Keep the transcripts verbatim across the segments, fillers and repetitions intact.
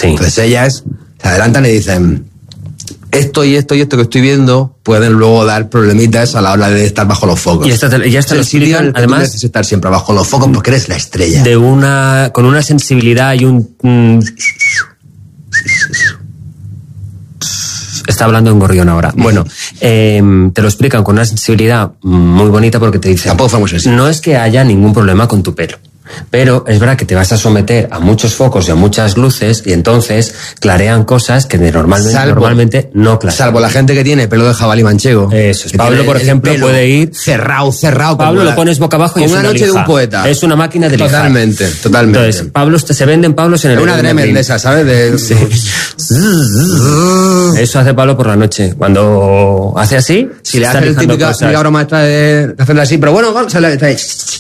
Sí. Entonces ellas se adelantan y dicen, esto y esto y esto que estoy viendo pueden luego dar problemitas a la hora de estar bajo los focos. Y esta, ya está, lo explican, además, necesitas estar siempre bajo los focos porque eres la estrella. De una, con una sensibilidad y un... Mm, está hablando en gorrión ahora. Bueno, eh, te lo explican con una sensibilidad muy bonita porque te dicen... Tampoco fue muy sensible. No es que haya ningún problema con tu pelo. Pero es verdad que te vas a someter a muchos focos y a muchas luces y entonces clarean cosas que de normalmente, salvo, normalmente no clarean. Salvo la gente que tiene pelo de jabalí manchego. Eso es. Pablo, por ejemplo, puede ir... Cerrado, cerrado. Pablo lo pones boca abajo y es una, una noche lija. de un poeta. Es una máquina de lijar. Totalmente, totalmente. Entonces, Pablo, se venden Pablos en el... Una Dremel de esa, ¿sabes? De... Sí. Eso hace Pablo por la noche. Cuando hace así... Si le hace el típico obra maestra de hacerlo así, pero bueno, se le... Te,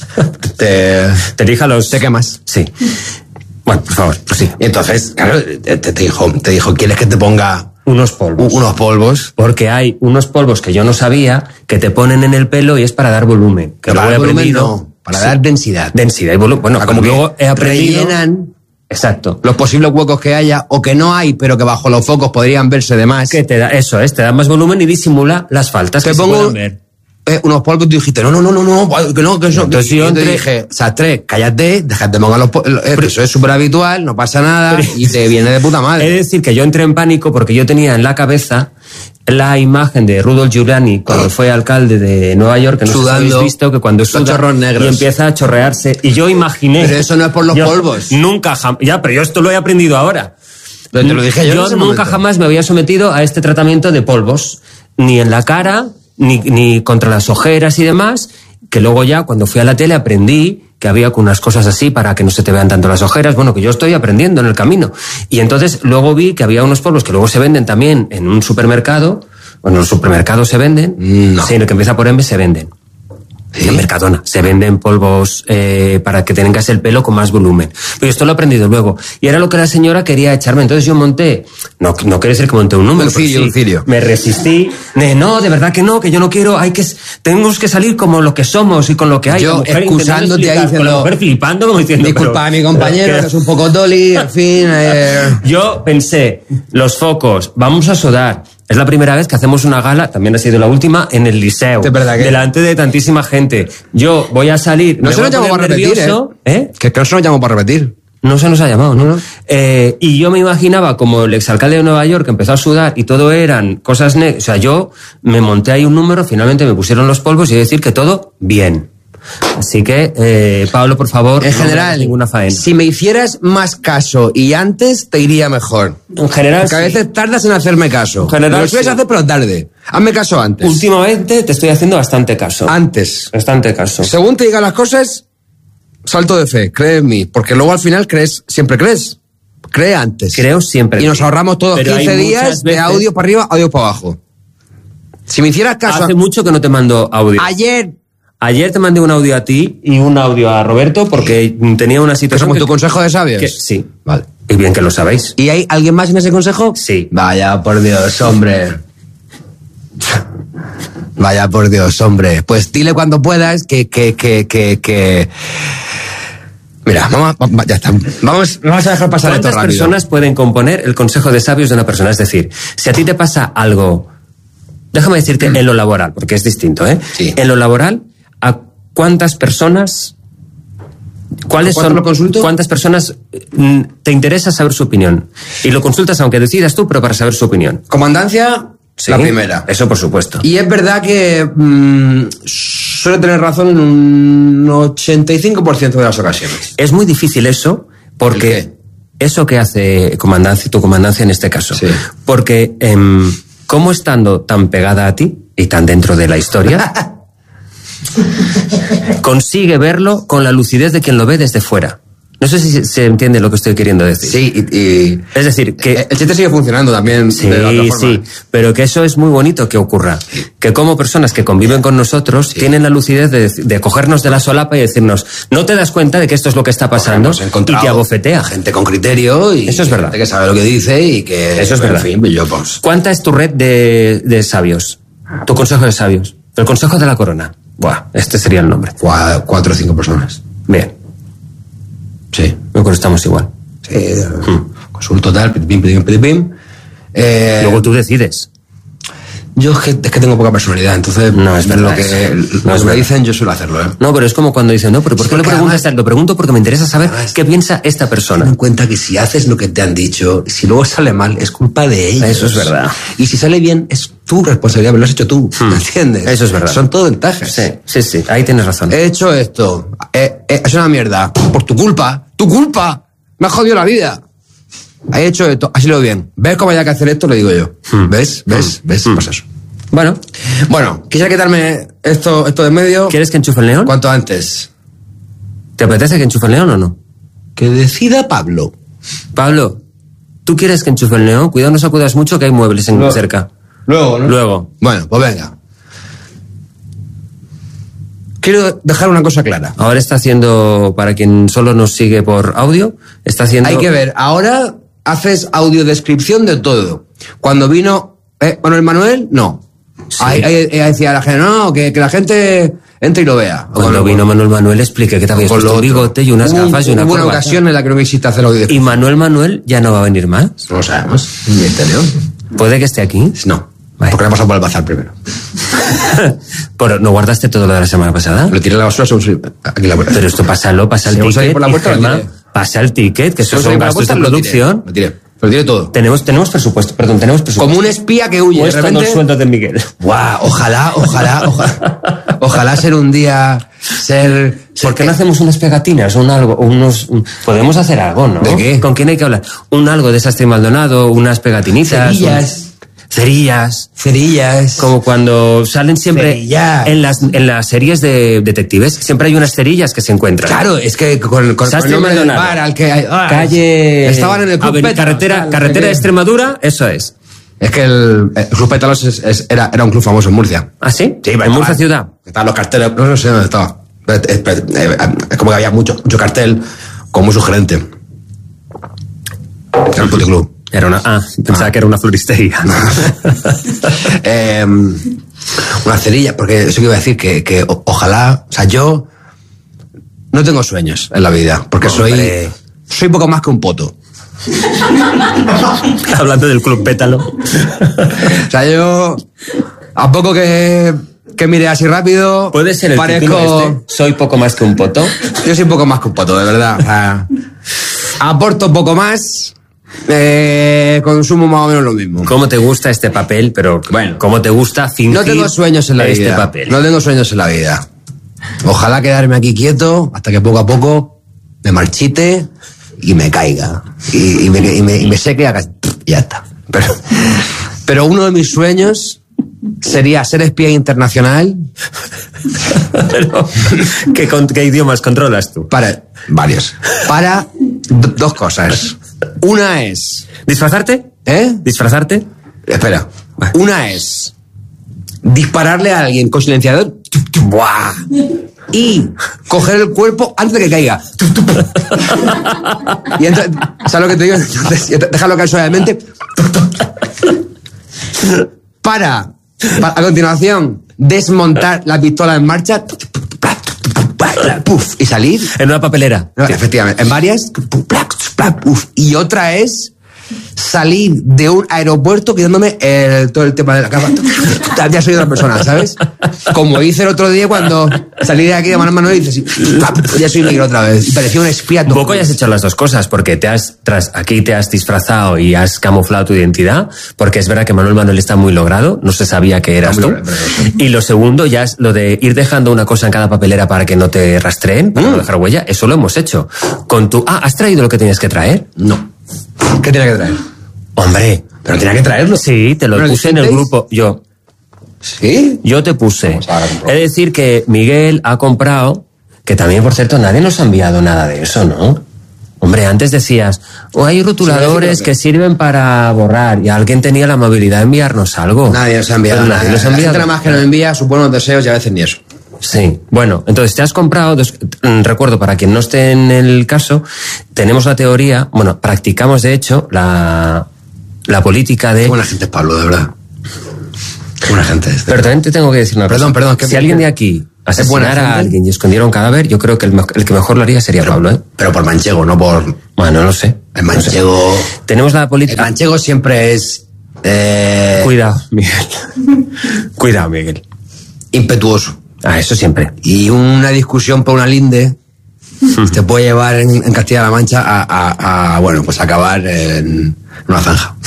te lija los... Te quemas. Sí. Bueno, por favor, pues sí. Y entonces, claro, te, te dijo, te dijo, ¿quieres que te ponga unos polvos? Unos polvos. Porque hay unos polvos que yo no sabía que te ponen en el pelo y es para dar volumen. Que para dar volumen no, para sí. dar densidad. Densidad y volumen. Bueno, como luego he aprendido... rellenan exacto. los posibles huecos que haya o que no hay, pero que bajo los focos podrían verse de más. Que te da, eso es, te da más volumen y disimula las faltas te que pongo, se pueden ver. Eh, unos polvos y tú dijiste, no, no, no, no, no, que no, que eso. Entonces y yo yo te entre... dije, Sastre, cállate, déjate pongan los polvos. Eso es súper habitual, no pasa nada y te viene de puta madre. Es decir, que yo entré en pánico porque yo tenía en la cabeza la imagen de Rudolph Giuliani cuando fue alcalde de Nueva York, que no sudando, sé si habéis visto, que cuando suda chorros negros y empieza a chorrearse. Y yo imaginé... Pero eso no es por los yo, polvos. Nunca, jamás. Ya, pero yo esto lo he aprendido ahora. Pero te lo dije yo. Yo nunca momento. jamás me había sometido a este tratamiento de polvos, ni en la cara, ni, ni contra las ojeras y demás, que luego ya cuando fui a la tele aprendí que había unas cosas así para que no se te vean tanto las ojeras, bueno, que yo estoy aprendiendo en el camino. Y entonces luego vi que había unos polvos que luego se venden también en un supermercado, bueno, en los supermercados se venden, no. sí, lo que empieza por M se venden. ¿Sí? En Mercadona se venden polvos eh, para que tengas el pelo con más volumen. Pero esto lo he aprendido luego. Y era lo que la señora quería echarme. Entonces yo monté, no, no quiere decir que monté un número, un cirio, sí, un cirio. Me resistí. De, no, de verdad que no, que yo no quiero, hay que, tenemos que salir como lo que somos y con lo que hay. Yo excusándote ahí diciendo, con la mujer flipando como diciendo, disculpa, pero, mi compañero, que es un poco dolly, en fin. Eh... Yo pensé, los focos, vamos a sudar. Es la primera vez que hacemos una gala, también ha sido la última, en el Liceo. ¿De verdad que? Delante de tantísima gente. Yo voy a salir... No se nos llamó para repetir, ¿eh? ¿eh? Que no se nos llamó para repetir. No se nos ha llamado, ¿no? no. Eh, y yo me imaginaba como el exalcalde de Nueva York que empezó a sudar y todo eran cosas negras. O sea, yo me monté ahí un número, finalmente me pusieron los polvos y decir que todo bien. Así que, eh, Pablo, por favor, en no general, ninguna faena. Si me hicieras más caso y antes, te iría mejor. En general, porque a veces tardas en hacerme caso. En general, lo sueles sí. hacer, pero tarde. Hazme caso antes. Últimamente te estoy haciendo bastante caso. Antes. Bastante caso. Según te digan las cosas, salto de fe, cree en mí. Porque luego al final crees, siempre crees. Cree antes. Creo siempre. Y nos ahorramos todos pero quince días veces... de audio para arriba, audio para abajo. Si me hicieras caso... Hace mucho que no te mando audio. Ayer... Ayer te mandé un audio a ti y un audio a Roberto porque tenía una situación... ¿Con que, tu consejo de sabios? Que, sí. Vale. Y bien que lo sabéis. ¿Y hay alguien más en ese consejo? Sí. Vaya por Dios, hombre. Vaya por Dios, hombre. Pues dile cuando puedas que... que, que, que, que... Mira, vamos, ya está. Vamos, vamos a dejar pasar esto rápido. ¿Cuántas personas pueden componer el consejo de sabios de una persona? Es decir, si a ti te pasa algo... Déjame decirte mm. en lo laboral, porque es distinto, ¿eh? Sí. En lo laboral... ¿A cuántas personas, cuáles son, lo consulto? cuántas personas te interesa saber su opinión? Y lo consultas aunque decidas tú, pero para saber su opinión. Comandancia, ¿sí? La primera. Eso por supuesto. Y es verdad que mmm, suele tener razón en un ochenta y cinco por ciento de las ocasiones. Es muy difícil eso, porque eso que hace comandancia, tu comandancia en este caso. Sí. Porque, eh, ¿cómo estando tan pegada a ti y tan dentro de la historia... consigue verlo con la lucidez de quien lo ve desde fuera? No sé si se entiende lo que estoy queriendo decir. Sí, y... y es decir, que... El chiste sigue funcionando también. Sí, de la otra forma. sí, pero que eso es muy bonito que ocurra. Sí. Que como personas que conviven con nosotros sí. tienen la lucidez de, de cogernos de la solapa y decirnos, ¿no te das cuenta de que esto es lo que está pasando? Y te abofetea. Gente con criterio y eso es verdad. Gente que sabe lo que dice y que... Eso es verdad. En fin, yo, pues... ¿Cuánta es tu red de, de sabios? Tu consejo de sabios. El consejo de la corona. Buah, este sería el nombre. Cuatro o cinco personas. Bien. Sí. Yo creo que estamos igual. Sí. Hmm. consulto tal, pim, pim, pim, pim. Eh, Luego tú decides. Yo es que, es que tengo poca personalidad, entonces No, es verdad, lo que, es- lo no es que me verdad. dicen yo suelo hacerlo, ¿eh? No, pero es como cuando dicen, no, pero ¿por qué Sí, lo porque preguntas además- tanto? Lo pregunto porque me interesa saber Además- qué piensa esta Ten persona. en cuenta que si haces lo que te han dicho, si luego sale mal, es culpa de ellos. Eso es verdad. Y si sale bien, es tu responsabilidad, me lo has hecho tú, Hmm. ¿me entiendes? Eso es verdad. Son todo ventajas. Sí, sí, sí, ahí tienes razón. He hecho esto, eh, eh, es una mierda, por tu culpa, tu culpa, me has jodido la vida. He hecho esto, así lo veo bien. ¿Ves cómo hay que hacer esto? Lo digo yo. Hmm. ¿Ves? ¿Ves? ¿Ves? Pues eso. Bueno, Bueno, quisiera quitarme esto, esto de en medio ¿quieres que enchufe el neón? cuanto antes. ¿Te apetece que enchufe el neón o no? Que decida Pablo. Pablo, ¿tú quieres que enchufe el neón? Cuidado, no sacudas mucho que hay muebles en No. cerca. Luego, ¿no? Luego. Bueno, pues venga. Quiero dejar una cosa clara. Ahora está haciendo, para quien solo nos sigue por audio, está haciendo... Hay que ver, ahora haces audiodescripción de todo. Cuando vino eh, Manuel Manuel, no. Sí. Ahí, ahí- ahí decía la gente, no, que, que la gente entre y lo vea. Cuando Con- vino Manuel Manuel expliqué que te habías con lo puesto un otro. bigote y unas Hubo- gafas y una Hubo una corbata. ocasión en la que no quisiste hacer Y audiodescripción. Manuel Manuel ya no va a venir más. No lo sabemos. ¿Y este León? ¿Puede que esté aquí? No. Vale. Porque le ha pasado por el bazar primero. Pero, ¿no guardaste todo lo de la semana pasada? Lo tiré a la basura según soy- aquí la puerta. Pero esto pásalo, pasa el Si vamos a ir ticket. por la y puerta, lo Gemma, diré. pasa el ticket, que estos Según son soy por la gastos de puerta, lo tiré, producción. Lo tiré. Lo tiré todo. Tenemos, tenemos presupuesto, perdón, tenemos presupuesto. Como un espía que huye. O De es todo repente, el sueldo de Miguel. Guau, ojalá, ojalá, ojalá, ojalá ser un día, ser... ser ¿Por qué no hacemos unas pegatinas o un algo, unos, un- podemos hacer algo, ¿no? ¿De qué? ¿Con quién hay que hablar? Un algo de Sastre y Maldonado, unas pegatinitas. Cerillas. un- cerillas. cerillas? Como cuando salen siempre Cerillas. en las, en las series de detectives, siempre hay unas cerillas que se encuentran. Claro, es que con, con, con Sastre el nombre y del Maldonado. bar al que... ah, Calle. Estaban en el Club Aven- Pétalos, Carretera, tal, no sé carretera qué. de Extremadura, eso es. Es que el, el Club Pétalos es- es- era, era un club famoso en Murcia. ¿Ah, sí? Sí, en Murcia ciudad. Estaban los carteles, no, no sé dónde estaba. Es, es- es- es como que había mucho, mucho cartel con muy sugerente. Era un puticlub. Era una, ah, pensaba Ah. que era una floristería. eh, una cerilla, porque eso que iba a decir, que, que o- ojalá, o sea, yo no tengo sueños en la vida, porque Hombre. soy soy poco más que un poto. Hablando del Club Pétalo. O sea, yo, a poco que, que mire así rápido, ¿Puede ser el parezco, título este? Soy poco más que un poto. yo soy un poco más que un poto, de verdad. O sea, aporto poco más, eh, consumo más o menos lo mismo. ¿Cómo te gusta este papel? Pero Bueno. ¿cómo te gusta fingir No tengo sueños en la este vida. papel? No tengo sueños en la vida. Ojalá quedarme aquí quieto hasta que poco a poco me marchite y me caiga. Y, y me, y me- y me seque y haga- y ya está. Pero, pero uno de mis sueños sería ser espía internacional Pero, ¿qué, con- ¿Qué idiomas controlas tú? para... Varios. Para do- dos cosas. Una es... ¿Disfrazarte? ¿Eh? ¿Disfrazarte? Espera. Una es dispararle a alguien con silenciador. ¡Buah! Y coger el cuerpo antes de que caiga. Y entonces, ¿sabes lo que te digo? Entonces, déjalo caer suavemente. Para, para, a continuación, desmontar la pistola en marcha. Puf, y salir. En una papelera. No, efectivamente, en varias. Uf. Y otra es salir de un aeropuerto quitándome el, todo el tema de la capa. Ya soy otra persona, ¿sabes? Como hice el otro día cuando salí de aquí de Manuel Manuel y dices, ya soy negro otra vez. Y parecía un espía. Un poco ya has hecho las dos cosas, porque te has tras, aquí te has disfrazado y has camuflado tu identidad, porque es verdad que Manuel Manuel está muy logrado, no se sabía que eras Está tú. muy logrado, Y lo segundo ya es lo de ir dejando una cosa en cada papelera para que no te rastreen, para Mm. no dejar huella, eso lo hemos hecho. Con tu, ah, ¿has traído lo que tenías que traer? No. ¿Qué tenía que traer? Hombre. Pero tenía que traerlo. Sí, te lo ¿No lo puse en el dijisteis? grupo, yo. ¿Sí? Yo te puse. Vamos a ver. Es decir, que Miguel ha comprado, que también, por cierto, nadie nos ha enviado nada de eso, ¿no? Hombre, antes decías, o hay rotuladores Sí, que sirven para borrar, y alguien tenía la amabilidad de enviarnos algo. Nadie nos ha enviado Pero nada. nadie nos ha La gente enviado. nada más que nos envía sus buenos deseos y a veces ni eso. Sí, bueno, entonces te has comprado, dos- mm, recuerdo, para quien no esté en el caso, tenemos la teoría, bueno, practicamos de hecho la, la política de... Qué buena gente es Pablo, de verdad. Qué buena gente es. Pero también te tengo que decir una Perdón, cosa. perdón, que- Si alguien de aquí asesinar a alguien y escondiera un cadáver, yo creo que el, me- el que mejor lo haría sería pero, Pablo, ¿eh? Pero por manchego, no por... Bueno, no sé. El manchego... No sé. Tenemos la El política... manchego siempre es... Eh, Cuidado, Miguel. Cuidado, Miguel. impetuoso. Ah, eso siempre. Y una discusión por una linde te puede llevar en, en Castilla-La Mancha a, a, a, bueno, pues acabar en una zanja.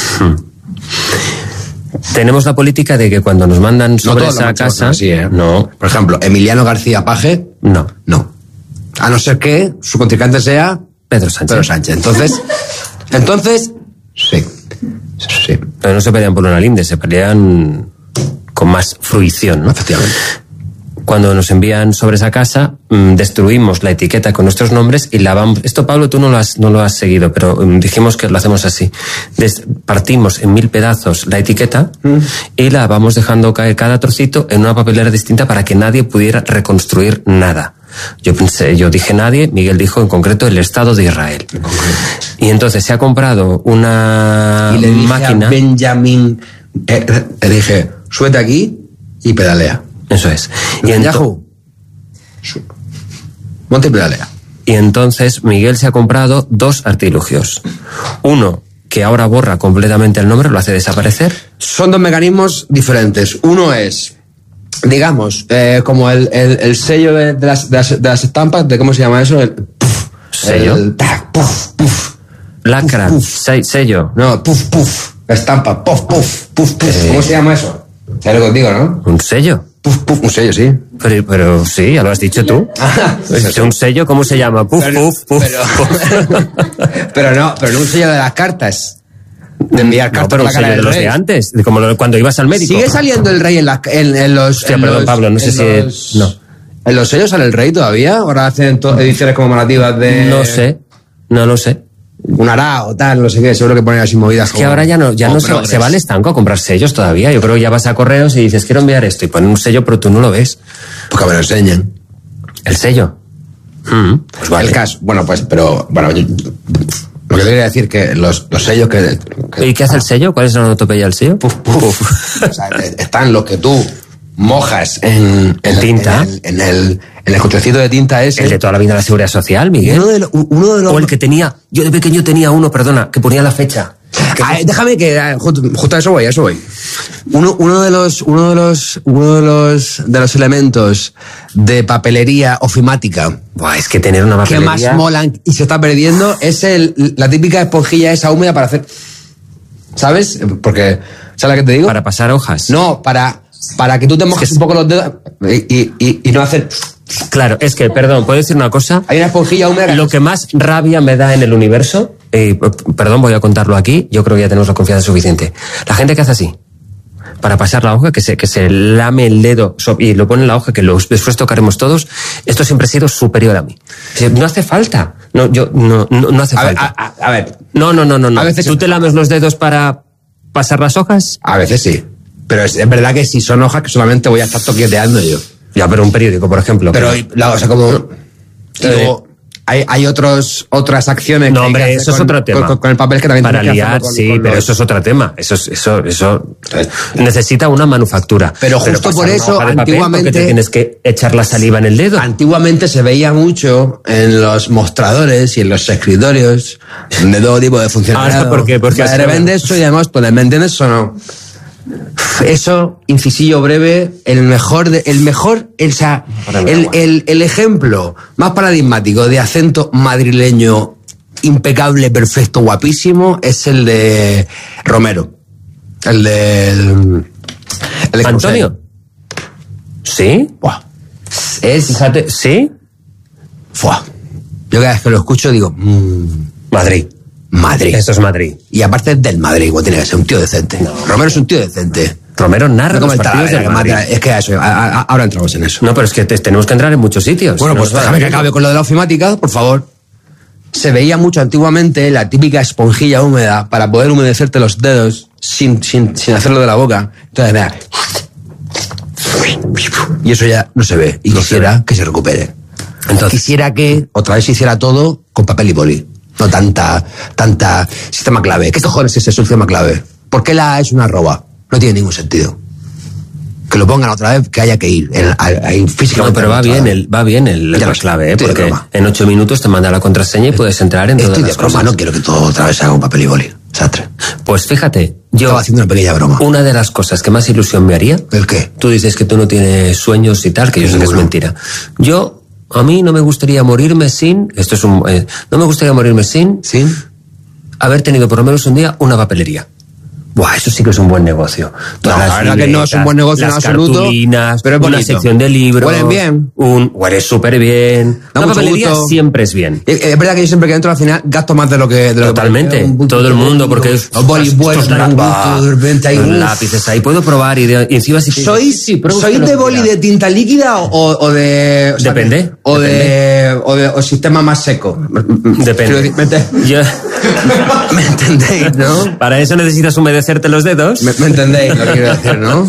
Tenemos la política de que cuando nos mandan sobre todos los esa manchegos casa... son así, ¿eh? No, Por ejemplo, Emiliano García Paje, no. no. A no ser que su contrincante sea Pedro Sánchez. Pedro Sánchez. Entonces, entonces, sí. Sí, Pero no se pelean por una linde, se pelean con más fruición, ¿no? efectivamente. Cuando nos envían sobre esa casa, mmm, destruimos la etiqueta con nuestros nombres y la vamos... Esto, Pablo, tú no lo has, no lo has seguido, pero um, dijimos que lo hacemos así. Des- partimos en mil pedazos la etiqueta mm. y la vamos dejando caer cada trocito en una papelera distinta para que nadie pudiera reconstruir nada. Yo pensé, yo dije nadie, Miguel dijo en concreto el Estado de Israel. Y entonces se ha comprado una Y le dije máquina... a Benjamin, eh, le dije, súbete aquí y pedalea. Eso es. Y, Y ento- monte y pedalea. y entonces Miguel se ha comprado dos artilugios. Uno que ahora borra completamente el nombre, lo hace desaparecer. Son dos mecanismos diferentes. Uno es, digamos, eh, como el, el, el sello de, de, las, de, las, de las estampas, de cómo se llama eso, el puff, ¿Sello? el tac, puff, puff. Lacra, Puf, puf. se- sello. No, puff, puff, la estampa, puff, puff, puff, puff. Eh. ¿Cómo se llama eso? ¿Sabes lo que os digo, no? ¿Un sello? Puff, puff, un sello, sí. Pero, pero sí, ya lo has dicho tú. ¿Es un sello? ¿Cómo se llama? Puf, Pero- puf, puf, pero- puf. Pero no, pero no un sello de las cartas. De enviar No, cartas pero con un la cara sello de del los rey. de antes, de como lo- cuando ibas al médico. ¿Sigue saliendo el rey en, la, en, en los... Hostia, en perdón, los- Pablo, no sé en si- los- no. ¿En los sellos sale el rey todavía? ¿Ahora hacen to- ediciones conmemorativas de... No sé, no lo sé. Un arao, tal, no sé qué, seguro que ponen así movidas. Es que ahora ya no, ya no se, se va al estanco a comprar sellos todavía. Yo creo que ya vas a correos y dices, quiero enviar esto, y ponen un sello, pero tú no lo ves. Pues que me lo enseñen. El sello. Mm, pues vale. El caso, bueno, pues, pero, bueno, yo- lo que te quería decir que los, los sellos que... que ¿Y qué hace el sello? ¿Cuál es la onomatopeya del sello? Puf, puf. O sea, están los que tú mojas en, en ¿Tinta? En el, en el, en el cochecito de tinta ese. El de toda la vida de la Seguridad Social, Miguel. Uno de, lo- uno de los... O el que tenía, yo de pequeño tenía uno, perdona, que ponía la fecha. Que- Ah, déjame que ah, justo, justo a eso voy, a eso voy. Uno, uno de los, uno de los, uno de los, de los elementos de papelería ofimática Buah, es que tener una que papelería... más molan y se está perdiendo es el, la típica esponjilla esa húmeda para hacer, ¿sabes? Porque, ¿sabes la que te digo? Para pasar hojas. No, para, para que tú te mojes que- un poco los dedos y, y, y, y no hacer. Claro, es que, perdón, ¿puedo decir una cosa? Hay una esponjilla húmeda. Lo que más rabia me da en el universo, eh, p- perdón, voy a contarlo aquí, yo creo que ya tenemos la confianza suficiente. La gente que hace así, para pasar la hoja, que se, que se lame el dedo so- y lo pone en la hoja, que lo, después tocaremos todos, esto siempre ha sido superior a mí. No hace falta. No, yo, no, no, no hace A ver, falta. a, a- a ver, No, no, no, no, no. a veces- ¿Tú te lames los dedos para pasar las hojas? a veces sí. Pero es, es verdad que si son hojas que solamente voy a estar toqueteando yo. Ya, pero un periódico, por ejemplo. Pero, que- la, o sea, como. y luego hay, hay otros, otras acciones. No, que hay que hombre, hacer eso es con- otro tema. Con, con el papel que también Para tienes que liar, hacerlo con- sí, con pero los- eso es otro tema. Eso, es- eso, eso Entonces, necesita una manufactura. Pero justo pasar por una eso, hoja de papel, antiguamente- ¿por qué te tienes que echar la saliva en el dedo? Antiguamente se veía mucho en los mostradores y en los escritorios de todo tipo de funcionariado. Ahora, ¿por qué? Porque O sea, así de no- repente esto y además, pues, ¿me entiendes o no? Eso, incisillo breve, el mejor, de, el mejor, el, o sea, el, el, el ejemplo más paradigmático de acento madrileño impecable, perfecto, guapísimo, es el de Romero. El del... El de ¿Antonio? ¿Sí? Buah. Es... Fíjate, ¿sí? Fuah. Yo cada vez que lo escucho digo, mmm, Madrid. Madrid. Eso es Madrid. Y aparte es del Madrid, igual tiene que ser un tío decente. Romero es un tío decente. Romero narra No los como el partidos Talavera, del que Madrid. mata- es que a eso, a- a- ahora entramos en eso. No, pero es que te- tenemos que entrar en muchos sitios. Bueno, No pues nos va a déjame que dar acabe con lo de la ofimática, por favor. Se veía mucho antiguamente la típica esponjilla húmeda para poder humedecerte los dedos sin, sin, sin hacerlo de la boca. Entonces, mira. Y eso ya no se ve. Y No se quisiera que se recupere. Entonces- Quisiera que otra vez se hiciera todo con papel y boli. No tanta, tanta sistema clave. ¿Qué cojones es ese sistema clave? ¿Por qué la A es una arroba? No tiene ningún sentido. que lo pongan otra vez, que haya que ir. El, ahí físicamente. No, pero va bien, el, va bien el, la clave, ¿eh? Porque en ocho minutos te manda la contraseña y puedes entrar en todas las cosas. Broma, no quiero que todo otra vez se haga un papel y boli. Desastre. Pues fíjate, yo... Estaba haciendo una pequeña broma. Una de las cosas que más ilusión me haría... ¿El qué? Tú dices que tú no tienes sueños y tal, que yo sé que es mentira. Yo, a mí no me gustaría morirme sin... Esto es un... Eh, no me gustaría morirme sin... ¿Sin? Haber tenido por lo menos un día una papelería. Buah, eso sí que es un buen negocio. Todas no, la verdad libretas, que no es un buen negocio en absoluto. Pero es una sección de libros. Huelen bien. Un, huele súper bien. Da una papelería gusto. Siempre es bien. Es, es verdad que yo siempre que entro al final gasto más de lo que... De lo Totalmente. Que todo el mundo, porque es... Los bolis buenos, los lápices ahí. Puedo probar y, de, y encima si... ¿Sois, sí, ¿sois de boli de tinta líquida o, o de... O sea, depende. O depende. de... O de o sistema más seco. Depende. ¿Me, ent yo... ¿Me entendéis, no? Para eso necesitas humedecerte los dedos. ¿Me, me entendéis lo que quiero decir, no?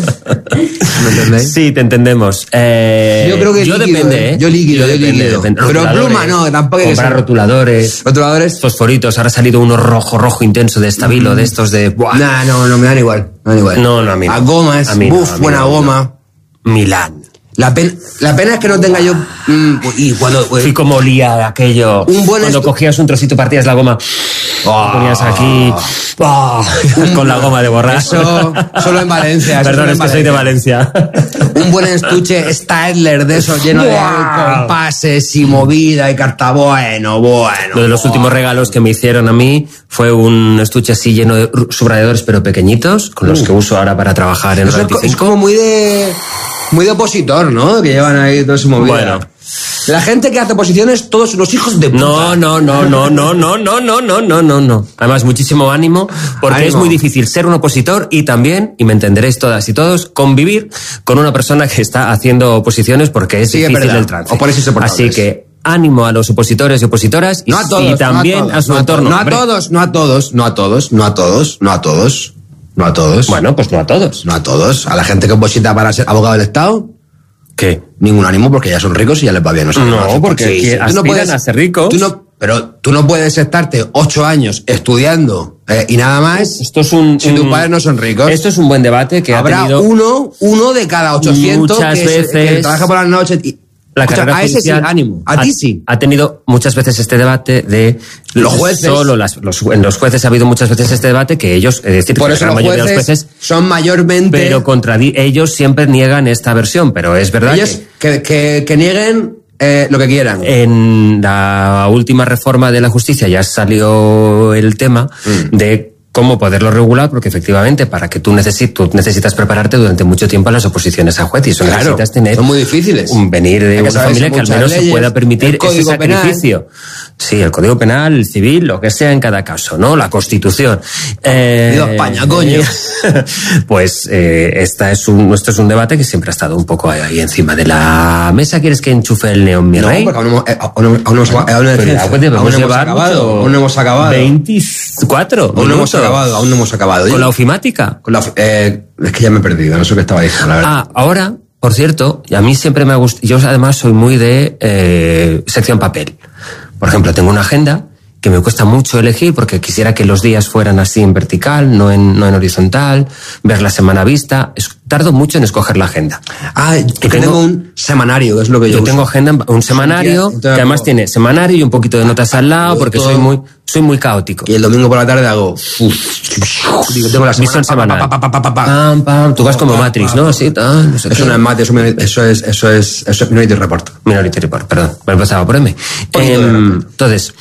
¿Me entendéis? Sí, te entendemos. Eh, yo creo que yo líquido, depende, ¿eh? Yo líquido, yo depende, líquido. depende. Pero pluma no, tampoco. Comprar rotuladores. Rotuladores. Fosforitos. Ahora ha salido uno rojo, rojo intenso de Estabilo, mm. de estos de... Buah. Nah, no, no, me dan igual. Me dan igual. No, no, a mí no. A gomas, a mí buf, no, buena no, goma. No. Milán. La pena, la pena es que no tenga yo... Mmm, y cuando... Y como olía aquello. Un buen cuando cogías un trocito, partías la goma... Oh, ponías aquí oh, con la goma de borrar. Eso solo en Valencia. Perdón, es que Valencia. soy de Valencia. Un buen estuche Stadler de esos lleno de compases y movida y carta. Bueno, bueno. Uno de los últimos regalos que me hicieron a mí fue un estuche así lleno de subrayadores pero pequeñitos, con los que uso ahora para trabajar en Eso veinticinco. Es como muy de muy de opositor, ¿no? Que llevan ahí todo ese movida. Bueno. La gente que hace oposiciones, todos unos hijos de puta. No, no, no, no, no, no, no, no, no, no, no, no. Además, muchísimo ánimo, porque ánimo. Es muy difícil ser un opositor y también, y me entenderéis todas y todos, convivir con una persona que está haciendo oposiciones porque es sí, difícil es el trance. Así que ánimo a los opositores y opositoras y, no a todos, y también no a, todos, a su no entorno. No a todos, no a todos, no a todos, no a todos, no a todos, no a todos. Bueno, pues no a todos. No a todos. A la gente que oposita para ser abogado del Estado... ¿Qué? Ningún ánimo porque ya son ricos y ya les va bien. No, no, no porque sí, aspiran tú no puedes, a ser ricos. Tú no, pero tú no puedes estarte ocho años estudiando eh, y nada más. Esto es un, si tus padres no son ricos. Esto es un buen debate que habrá ha tenido uno, uno de cada ochocientos muchas que, veces es, que trabaja por las noches. Y, la escucha, carrera a ese sí, ánimo. A ha, ti sí. Ha tenido muchas veces este debate de los jueces. Solo las, los, en los jueces ha habido muchas veces este debate que ellos, es decir, por que eso la los mayoría jueces, de los jueces son mayormente. Pero contra ellos siempre niegan esta versión, pero es verdad ellos que, que, que, que nieguen. Eh, lo que quieran. En la última reforma de la justicia ya salió el tema mm. de cómo poderlo regular, porque efectivamente para que tú necesitas, tú necesitas prepararte durante mucho tiempo a las oposiciones a juez y eso claro, necesitas tener son muy difíciles. Un, venir de una familia que al menos leyes, se pueda permitir ese sacrificio. Penal. Sí, el Código Penal, el civil, lo que sea en cada caso, ¿no? La Constitución. Eh, Dios España, coño. Pues eh, esta es un, esto es un debate que siempre ha estado un poco ahí encima de la mesa. ¿Quieres que enchufe el neón, mi no, rey? No, porque aún no, eh, aún no, aún no, aún no, aún no hemos acabado. Aún no hemos acabado. veinticuatro. Aún no hemos acabado, aún no hemos acabado. ¿Con la ofimática? Con la, eh, es que ya me he perdido, no sé qué estaba diciendo, la verdad. Ah, ahora, por cierto, y a mí siempre me ha gustado, yo además soy muy de eh, sección papel. Por ejemplo, tengo una agenda que me cuesta mucho elegir porque quisiera que los días fueran así en vertical, no en, no en horizontal, ver la semana vista. Es, tardo mucho en escoger la agenda. Ah, y tengo, tengo un semanario, que es lo que yo Yo uso. tengo agenda, un semanario, que además tiene semanario y un poquito de notas al lado, porque soy muy, soy muy caótico. Y el domingo por la tarde hago... Digo, tengo la semana... semanal. Pa, pa, pa, pa, pa, pa. Pam, pam. Tú vas como Matrix, ¿no? Así, ah, no sé eso qué. no es Matrix, eso es, eso es, eso es Minority Report. Minority Report, perdón. Me empezaba por M. Eh, entonces...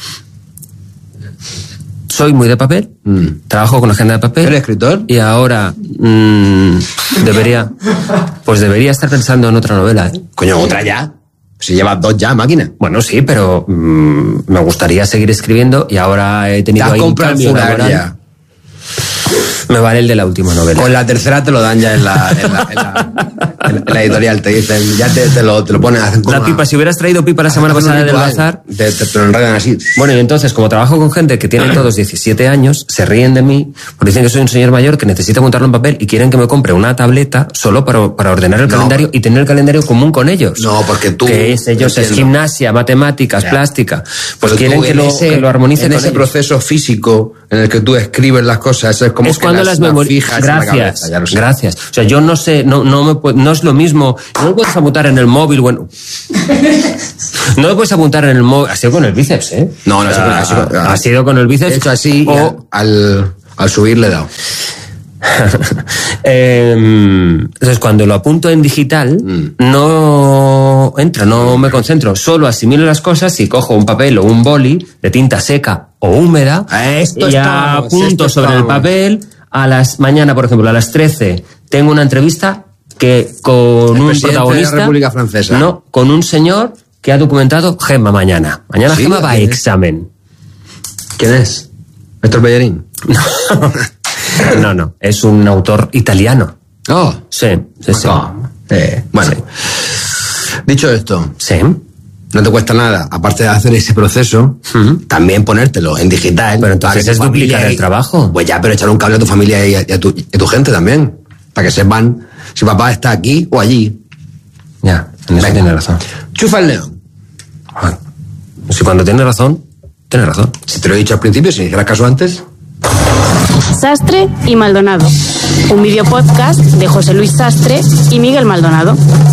Soy muy de papel, mm. trabajo con agenda de papel. ¿Eres escritor? Y ahora mmm, debería, pues debería estar pensando en otra novela. ¿eh? Coño, otra ya. Si llevas dos ya, máquina. Bueno, sí, pero mmm, me gustaría seguir escribiendo y ahora he tenido ahí un cambio laboral. Ya. Me vale el de la última novela. Con la tercera te lo dan ya en la, en la, en la, en la editorial. Te dicen, ya te, te, lo, te lo ponen. Hacen como la pipa, una, si hubieras traído pipa la semana pasada del bazar. Te, te, te lo enredan así. Bueno, y entonces, como trabajo con gente que tiene todos diecisiete años, se ríen de mí, porque dicen que soy un señor mayor que necesita montarlo en papel y quieren que me compre una tableta solo para, para ordenar el no, calendario y tener el calendario común con ellos. No, porque tú... Que es, ellos es gimnasia, matemáticas, ya. plástica. Pues pero quieren que lo, ese, que lo armonice en con ese ellos. Proceso físico en el que tú escribes las cosas, eso es como es que cuando las, las memorias... fijas gracias, en la cabeza, gracias. O sea, yo no sé, no, no, me, no no es lo mismo. No lo puedes apuntar en el móvil, bueno. No lo puedes apuntar en el móvil. Ha sido con el bíceps, ¿eh? No, no, ha, ha, sido, ha, ha sido con el bíceps. He hecho así o... y al, al subir le he dado. eh, entonces, cuando lo apunto en digital, mm. no entra, no me concentro. Solo asimilo las cosas y cojo un papel o un boli de tinta seca o húmeda esto y estamos, apunto esto sobre estamos. el papel. A las mañana, por ejemplo, a las trece tengo una entrevista que con el un presidente protagonista, de la República Francesa. No, con un señor que ha documentado Gemma mañana. Mañana ¿Sí? Gemma va a ¿Quién es? examen. ¿Quién es? ¿Néstor Bellerín? No, no, es un autor italiano. Oh. Sí, sí, sí. Oh. Eh, bueno, sí. Dicho esto, sí. No te cuesta nada, aparte de hacer ese proceso, uh-huh. también ponértelo en digital. Pero entonces es duplicar el trabajo. Pues ya, pero echar un cable a tu familia y a, y a, tu, y a tu gente también, para que sepan si papá está aquí o allí. Ya, en eso tiene razón. Chufa el león. Bueno, si cuando tiene razón, tiene razón. Si te lo he dicho al principio, si me hicieras caso antes. Sastre y Maldonado, un videopodcast de José Luis Sastre y Miguel Maldonado.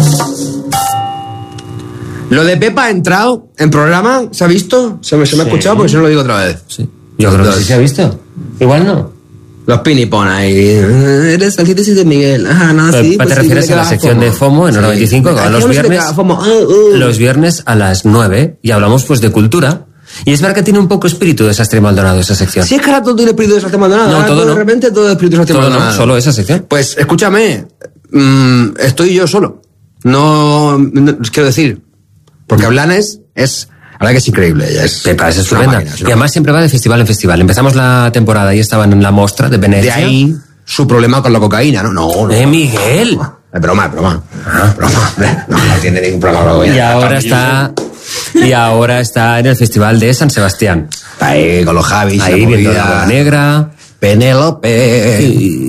Lo de Pepa ha entrado en programa, ¿se ha visto? ¿Se me, se me sí. ha escuchado? Porque si no lo digo otra vez. Sí. Yo creo que sí se ha visto. Igual no. Los pinipon ahí. Eres antítesis de Miguel. Ajá, no, sí, ¿Te pues refieres sí, a la sección FOMO. de FOMO en sí. el noventa y cinco? Aquí Los viernes, FOMO. Uh, uh. los viernes a las nueve y hablamos pues de cultura. Y es verdad que tiene un poco espíritu de Sastre y Maldonado esa sección. Si es que ahora todo tiene espíritu de Sastre y Maldonado. No, ahora todo todo no. De repente todo es espíritu de Sastre y Todo Maldonado. no, solo esa sección. Pues escúchame, mmm, estoy yo solo. No, no quiero decir, porque Blanes es, la verdad que es increíble. Ella es, Pepa, es es una estupenda. máquina, es una Y además siempre va de festival en festival. Empezamos la temporada y estaban en la Mostra de Venecia. De ahí su problema con la cocaína, ¿no? No, no. ¡Eh, Miguel! Es broma, es broma. Ah, broma. No, no tiene ningún problema con la cocaína. Y ahora está... Y ahora está en el Festival de San Sebastián. Está ahí con los Javis. Ahí la viendo movida. la Bola Negra. Penélope. Y...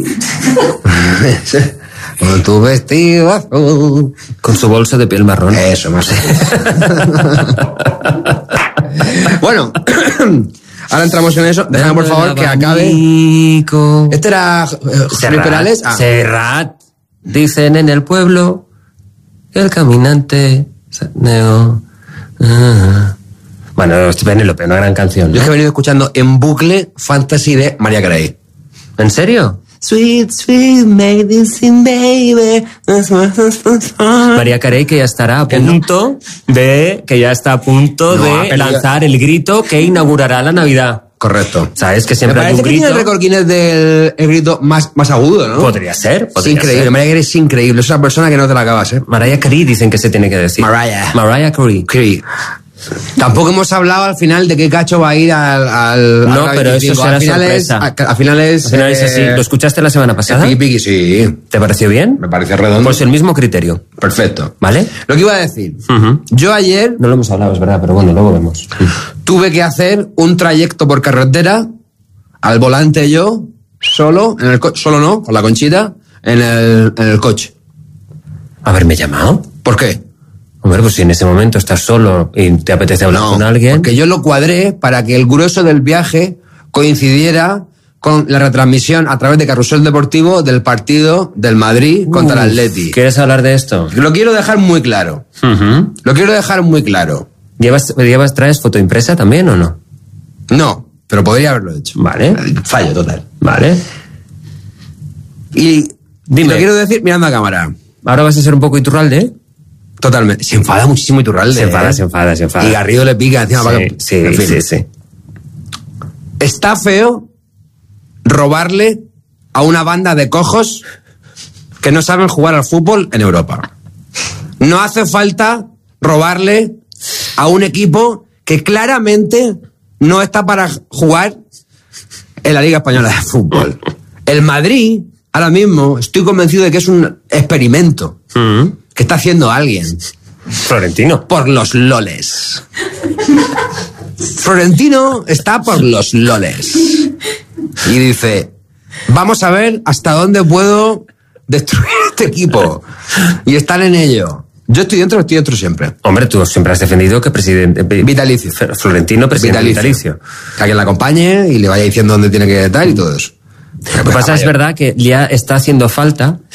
Con tu vestido azul. Con su bolso de piel marrón. Eso, más. Bueno, ahora entramos en eso. Déjame, por favor, que acabe. Este era eh, José Perales. Ah. Serrat. Dicen en el pueblo que el caminante... Neo... Ah. Bueno, Penélope, una gran canción, ¿no? Yo es que he venido escuchando en bucle Fantasy de Mariah Carey. ¿En serio? Sweet, sweet medicine, baby. Mariah Carey, que ya estará a punto de... Que ya está a punto No, de ha perdido- lanzar el grito que inaugurará la Navidad. Correcto. ¿Sabes? Que Me siempre hay parece un que tiene grito... el récord Guinness del el grito más, más agudo, ¿no? Podría ser, Es podría increíble. ser. Mariah Carey es increíble. Es una persona que no te la acabas, ¿eh? Mariah Carey dicen que se tiene que decir. Mariah. Mariah Carey. Carey. Tampoco hemos hablado al final de qué cacho va a ir al... al No, al pero eso veinticinco. será al final es, sorpresa. a, al final es... Al final es así. eh, ¿Lo escuchaste la semana pasada? Piqui Piqui, sí. ¿Te pareció bien? Me parece redondo. Pues el mismo criterio, Perfecto. ¿vale? Lo que iba a decir. Ujú. Yo ayer No lo hemos hablado, es verdad, pero bueno, luego vemos. tuve que hacer un trayecto por carretera, al volante yo, solo, en el co- solo no, con la Conchita, en el, en el coche. ¿Haberme llamado? ¿Por qué? Hombre, pues si en ese momento estás solo y te apetece hablar No, con alguien... porque yo lo cuadré para que el grueso del viaje coincidiera con la retransmisión a través de Carrusel Deportivo del partido del Madrid contra el Uf, Atleti. ¿Quieres hablar de esto? Lo quiero dejar muy claro. Ujú. Lo quiero dejar muy claro. ¿Llevas, llevas, ¿Traes foto impresa también o no? No, pero podría haberlo hecho. Vale, Fallo total. vale. Y Dime. lo quiero decir mirando a cámara. ¿Ahora vas a ser un poco Iturralde? Totalmente. Se enfada muchísimo Iturralde. Se enfada, ¿eh? se enfada, se enfada. Y Garrido le pica encima. para que- Sí, sí, en fin. sí, sí. Está feo robarle a una banda de cojos que no saben jugar al fútbol en Europa. No hace falta robarle a un equipo que claramente no está para jugar en la Liga Española de Fútbol. El Madrid, ahora mismo, estoy convencido de que es un experimento Mm. que está haciendo alguien Florentino. por los loles. Florentino está por los loles. Y dice, vamos a ver hasta dónde puedo destruir este equipo. Y están en ello. Yo estoy dentro, estoy dentro siempre. Hombre, tú siempre has defendido que presidente... Vitalicio. Florentino, presidente vitalicio. Que alguien la acompañe y le vaya diciendo dónde tiene que estar y todo eso. Lo que pasa es verdad que ya está haciendo falta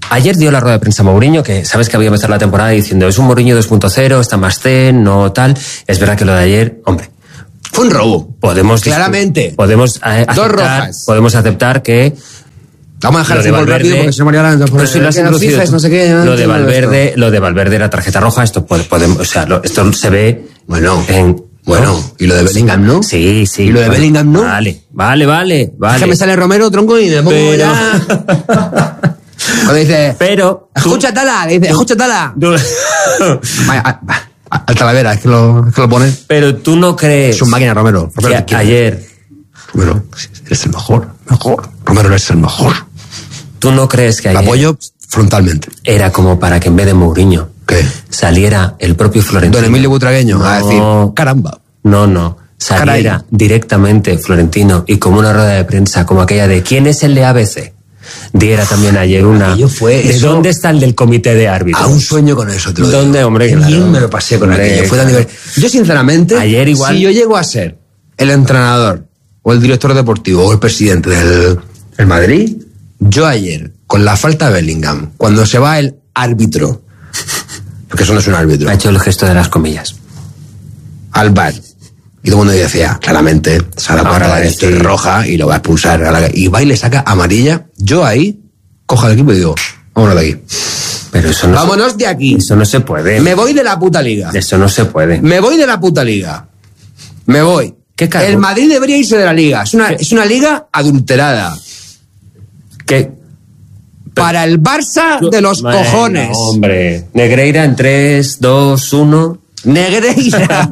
Ayer dio la rueda de prensa Mourinho, que sabes que había empezado la temporada diciendo es un Mourinho dos punto cero, está más zen, no tal. Es verdad que lo de ayer, hombre, fue un robo. Podemos claramente. Podemos eh, aceptar, dos rojas. Podemos aceptar que vamos a dejar el fútbol rápido porque se morirá la pero si lo has introducido tú. No sé qué, no lo de Valverde, lo de Valverde era tarjeta roja, esto puede, podemos, o sea, lo, esto se ve bueno, en, bueno, ¿no? Y lo de Bellingham, ¿no? Sí, sí. Y lo de vale, Bellingham, ¿no? Vale, vale, vale, vale. Es que me sale Romero, tronco, y me pongo pero... ya. Cuando dice, pero escucha Tala, dice, escucha Tala. Tú... Vaya, al Talavera, es que lo, es que lo pone. Pero tú no crees. Es un máquina, Romero. Romero que ayer. Romero, eres el mejor, mejor. Romero, eres el mejor. ¿Tú no crees que ayer... Lo apoyo frontalmente. Era como para que en vez de Mourinho... ¿Qué? Saliera el propio Florentino. Don Emilio Butragueño no, a decir, caramba. No, no. Saliera Caray. directamente Florentino y como una rueda de prensa, como aquella de ¿quién es el de A B C? Diera también ayer una... Fue ¿De eso? dónde está el del comité de árbitros? A un sueño con eso, te lo ¿Dónde, digo. hombre? Qué Claro. bien me lo pasé con hombre, aquello. Fue tan claro. divertido. Yo, sinceramente, ayer igual... si yo llego a ser el entrenador o el director deportivo o el presidente del el Madrid, yo ayer, con la falta de Bellingham, cuando se va el árbitro, porque eso no es un árbitro, ha hecho el gesto de las comillas, al bar, y todo el mundo decía, claramente, se ha dado cuenta de esto es roja y lo va a expulsar, a la, y va y le saca amarilla, yo ahí cojo al equipo y digo, vámonos de aquí. Pero eso no vámonos se, de aquí. Eso no se puede. Me voy de la puta liga. Eso no se puede. Me voy de la puta liga. Me voy. ¿Qué cargo? El Madrid debería irse de la liga. Es una, es una liga adulterada. ¿Qué? Para el Barça de los bueno, cojones. Hombre, Negreira en tres, dos, uno. Negreira.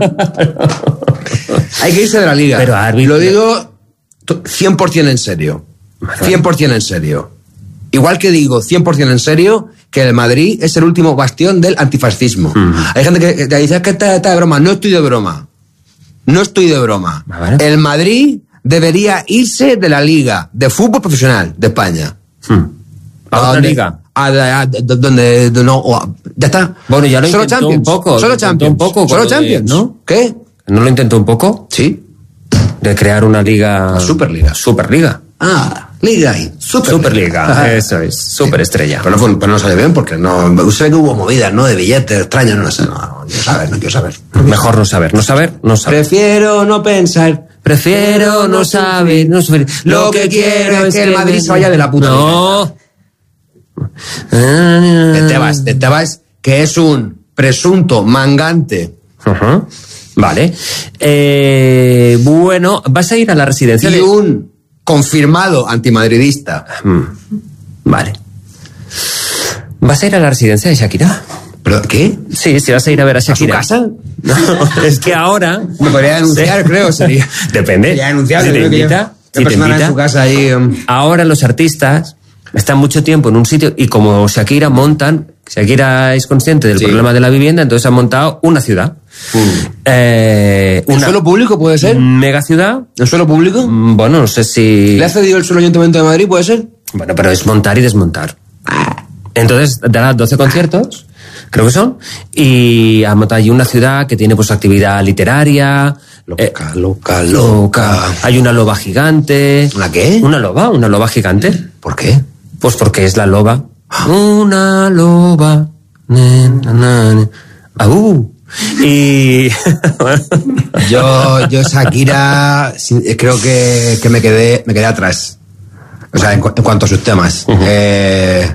Hay que irse de la liga. Pero árbitro. Lo digo cien por ciento en serio. cien por ciento en serio. Igual que digo cien por ciento en serio que el Madrid es el último bastión del antifascismo. Mm. Hay gente que te dice que está, está de broma. No estoy de broma. No estoy de broma. ¿Vale? El Madrid debería irse de la liga de fútbol profesional de España. Hmm. ¿A otra donde, liga? A, a, a, donde no, o, ya está. Bueno, ya lo Solo intentó Champions. un poco. Solo Champions. Un poco Solo de, Champions. ¿no? ¿Qué? ¿No lo intentó un poco? Sí. De crear una liga... La Superliga. Superliga. Ah, liga y Superliga. Superliga, eso es. Superestrella. Pero no, pero no sale bien porque no... Usted que hubo movidas, ¿no? De billetes extraños, no sé. No, no quiero saber, no quiero saber. Mejor no saber. No saber, no saber. Prefiero no pensar. Prefiero no saber, no saber. Lo que quiero es que el Madrid se vaya de la puta no. liga. De Tebas, de Tebas, que es un presunto mangante. Uh-huh. Vale. Eh, bueno, ¿vas a ir a la residencia y de...? un confirmado antimadridista. Mm. Vale. ¿Vas a ir a la residencia de Shakira? ¿Pero qué? Sí, sí vas a ir a ver a Shakira. ¿A su casa? No, es que ahora... Me podría denunciar, sí. Creo, sería. Depende. Sería denunciar. Si te invita, si te invita, en su casa ahí... Um... Ahora los artistas están mucho tiempo en un sitio y como Shakira montan... Shakira es consciente del sí. problema de la vivienda, entonces han montado una ciudad. Uh. Eh, ¿El una suelo público puede ser? Mega ciudad. ¿El suelo público? Bueno, no sé si... ¿Le ha cedido el suelo Ayuntamiento de Madrid, puede ser? Bueno, pero es montar y desmontar. Entonces dará doce conciertos, creo que son, y ha montado allí una ciudad que tiene pues actividad literaria. Loca, eh, loca, loca. Hay una loba gigante. ¿Una qué? Una loba, una loba gigante. ¿Por qué? Pues porque es la loba. Una loba. ¡Aú! Y yo, yo Shakira, creo que, que me quedé, me quedé atrás. O sea, en, en cuanto a sus temas. Uh-huh. Eh...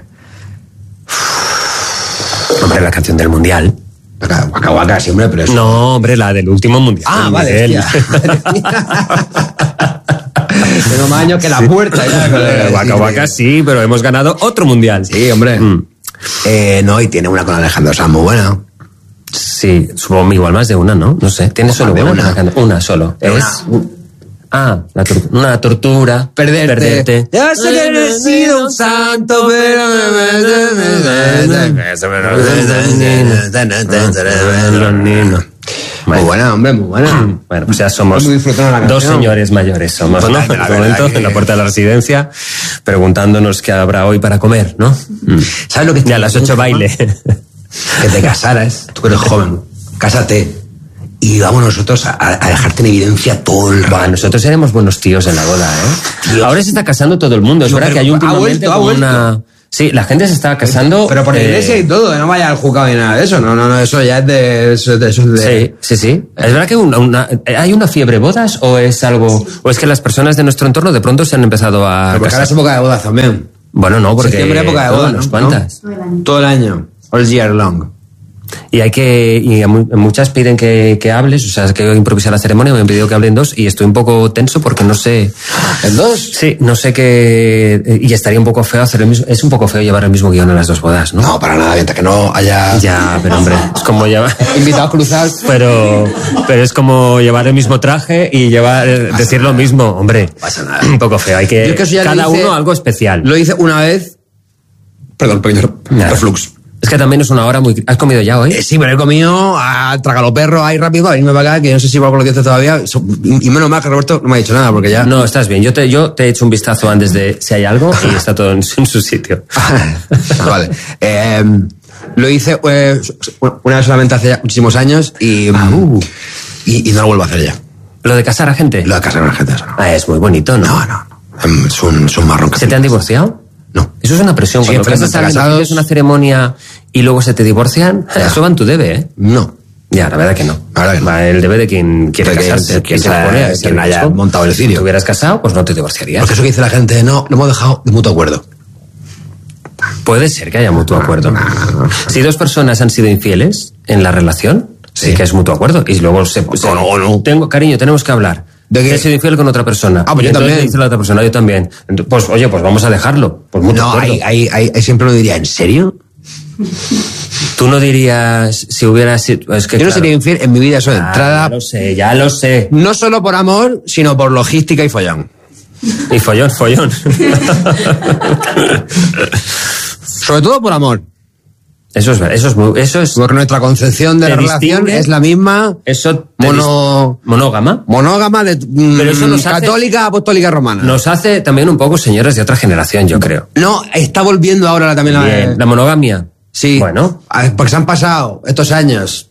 Hombre, la canción del mundial. Waka Waka, sí, hombre, pero eso... No, hombre, la del último mundial. Ah, vale. Tengo más años que la puerta. Ya, Waka Waka sí, pero hemos ganado otro mundial. Sí, hombre. Mm. Eh, no, y tiene una con Alejandro Sanz muy buena. Sí, supongo igual más de una, ¿no? No sé. Tiene solo una. Una, una solo. Es... Una. Ah, la tor- una tortura. Perderte. Perderte. Ya sé que no he sido un santo, pero... Muy buena, hombre, muy buena. Bueno, pues ya somos dos señores mayores, somos, ¿no? En este momento, en la puerta de la residencia, preguntándonos qué habrá hoy para comer, ¿no? ¿Sabes lo que... Ya a las ocho baile. Que te casaras, tú eres joven, cásate. Y vamos nosotros a, a dejarte en evidencia todo el rato. Bueno, nosotros seremos buenos tíos en la boda, ¿eh? Tío. Ahora se está casando todo el mundo. Es Tío, verdad que hay últimamente ha vuelto, como ha una... Sí, la gente se estaba casando... Pero por la eh, iglesia y todo, no vaya al juzgado ni nada de eso. No, no, no, eso ya es de... Eso, de, eso es de... Sí, sí, sí. ¿Es verdad que una, una, hay una fiebre bodas o es algo... o es que las personas de nuestro entorno de pronto se han empezado a Pero porque casar? ahora es época de bodas también. Bueno, no, porque... Septiembre época de todas, bodas, unas ¿no? cuantas. Todo el año. All year long. Y hay que... y a mu- muchas piden que, que hables, o sea, que improvisar la ceremonia, me han pedido que hable en dos y estoy un poco tenso porque no sé... ¿En dos? Sí, no sé qué... y estaría un poco feo hacer el mismo... Es un poco feo llevar el mismo guión en las dos bodas, ¿no? No, para nada, mientras que no haya... Ya, pero hombre, es como llevar... Invitados cruzados. Pero, pero es como llevar el mismo traje y llevar decir lo mismo, hombre. Pasa nada. Un poco feo, hay que... Yo es que eso ya lo cada hice- uno algo especial. Lo hice una vez... Perdón, pequeño Nada. reflux. Es que también es una hora muy... ¿Has comido ya hoy? Eh, sí, pero he comido a tragalo perro ahí rápido para venirme para acá, que no sé si va con los dientes todavía. So- Y menos mal que Roberto no me ha dicho nada, porque ya... No, estás bien. Yo te, yo te he hecho un vistazo antes de si hay algo y está todo en, en su sitio. Vale. Eh, lo hice eh, una vez solamente hace ya muchísimos años y, y, y no lo vuelvo a hacer ya. ¿Lo de casar a gente? Lo de casar con la gente, eso no. Ah, es muy bonito, ¿no? No, no. no. Es un, es un marrón que ¿Se te han divorciado? No. Eso es una presión. Sí, Cuando pero casas a alguien, casados- haces una ceremonia y luego se te divorcian, Ya. eso va en tu debe, ¿eh? No. Ya, la verdad que no. La verdad que no. Va el debe de quien quiere De quien- casarse. de quien se haya- pone a quien ser haya hijo. montado el cirio. Si te hubieras casado, pues no te divorciarías. Porque eso que dice la gente, no, lo hemos dejado de mutuo acuerdo. Puede ser que haya mutuo acuerdo. Si dos personas han sido infieles en la relación, sí, Sí. que es mutuo acuerdo. Y luego se... se- no, o no. Tengo, cariño, tenemos que hablar. ¿De qué? Que he sido infiel con otra persona. Ah, pues Y yo entonces también. dice la otra persona, yo también. Ent- Pues oye, pues vamos a dejarlo. Pues mutuo No, acuerdo. ahí, ahí, ahí, ahí siempre uno diría, ¿en serio? Tú no dirías si hubieras sido... Es que, Yo no claro. sería infiel en mi vida, eso de Ah, entrada. Ya lo sé, ya lo sé. No solo por amor, sino por logística y follón. Y follón, follón. Sobre todo por amor. Eso es verdad, eso es muy... Eso es... Porque nuestra concepción de Te la relación distingue- es la misma Eso te mono, dis- monógama. monógama de mm, Pero eso nos hace- católica, apostólica, romana. Nos hace también un poco señores de otra generación, yo creo. No, está volviendo ahora la- también la... Bien, la monogamia. Sí. Bueno, Ah, porque se han pasado estos años.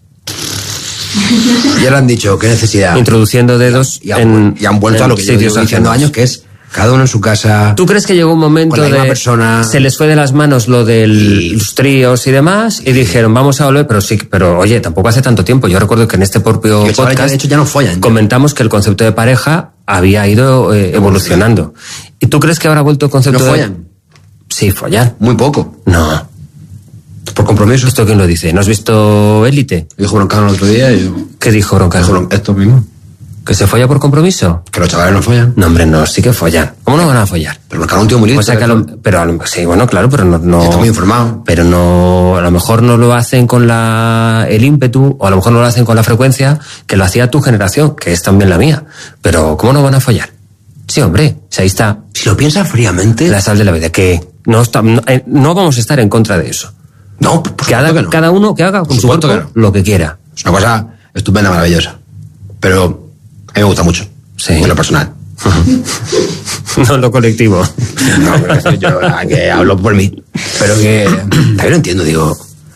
Ya lo han dicho, qué necesidad. introduciendo dedos Y han, en, y han vuelto a en lo que yo sitios llevo diciendo ajenos. años, que es cada uno en su casa. ¿Tú crees que llegó un momento Con la misma de persona. se les fue de las manos lo de Y- los tríos y demás y dijeron vamos a volver, pero sí, pero oye, tampoco hace tanto tiempo. Yo recuerdo que en este propio Y los chavales ya, podcast de hecho, ya no follan. comentamos que el concepto de pareja había ido eh, evolucionando. ¿Y tú crees que habrá vuelto el No concepto de follan. Sí, follar. Muy poco. No. Por compromiso. ¿Esto quién lo dice? ¿No has visto Élite? Dijo Broncano el otro día y yo... ¿Qué dijo Broncano? Dijo Bron- esto mismo. ¿Que se folla por compromiso? Que los chavales no follan. No, hombre, no, sí que follan. ¿Cómo no van a follar? Pero Broncano es un tío muy listo. O sea que a lo- pero a lo- sí, bueno, claro, pero no, no Está muy informado. pero no, a lo mejor no lo hacen con la el ímpetu, o a lo mejor no lo hacen con la frecuencia que lo hacía tu generación, que es también la mía. Pero ¿cómo no van a follar? Sí, hombre, si ahí está Si lo piensas fríamente... la sal de la vida, que no está, no, eh, no vamos a estar en contra de eso. No, por Que haga- supuesto que no. cada uno que haga con Por su supuesto cuerpo que no. lo que quiera. Es una cosa estupenda, maravillosa. Pero a mí me gusta mucho. Sí. En lo personal. No en lo colectivo. No, pero es que yo ah, que hablo por mí. Pero que también lo entiendo, digo.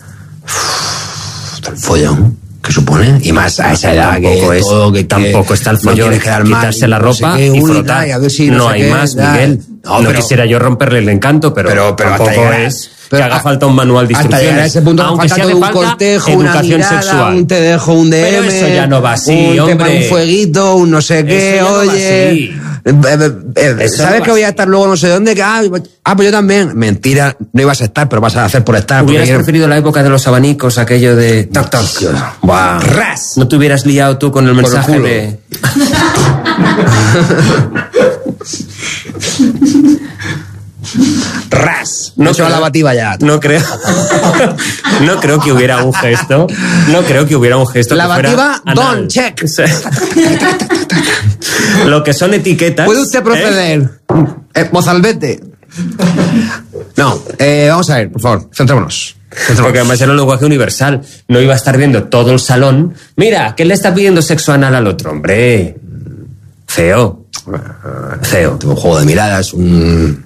uff, el follón que supone. Y más a esa edad Tampoco que es- todo, que, que tampoco está el no follón, quieres quedar mal, quitarse la no sé ropa qué, y uy, frotar. tal, y a ver si no, sé hay qué, más, tal. Miguel. No, No, pero- quisiera yo romperle el encanto, pero, Pero- pero hasta tampoco llegar a- es pero que haga a- falta un manual de hasta instrucciones. llegar a ese punto aunque falta sea todo hace un falta cortejo, una educación mirada, sexual. un te dejo, un D M. Pero eso ya no va así, un, hombre. Te, un fueguito, un no sé qué, Eso ya no va oye. así. Eh, eh, eh, Eso ¿Sabes no que va voy a así. estar luego no sé dónde? Que, ah, ah, pues yo también. Mentira, no ibas a estar, pero vas a hacer por estar. porque ¿Hubieras quiero- preferido la época de los abanicos, aquello de toc toc? Buah. Ras. ¿No te hubieras liado tú con el Por el mensaje culo. de Ras. No No se va creo- la bativa ya. No creo. No creo que hubiera un gesto. No creo que hubiera un gesto. La que fuera bativa, anal. don, check. Sí. Lo que son etiquetas. ¿Puede usted ¿eh? proceder? Eh, Mozalbete. No, eh, vamos a ver, por favor, centrémonos. Porque además era un lenguaje universal. No iba a estar viendo todo el salón. Mira, ¿qué le está pidiendo sexo anal al otro? Hombre. Feo. Feo. Un juego de miradas, un...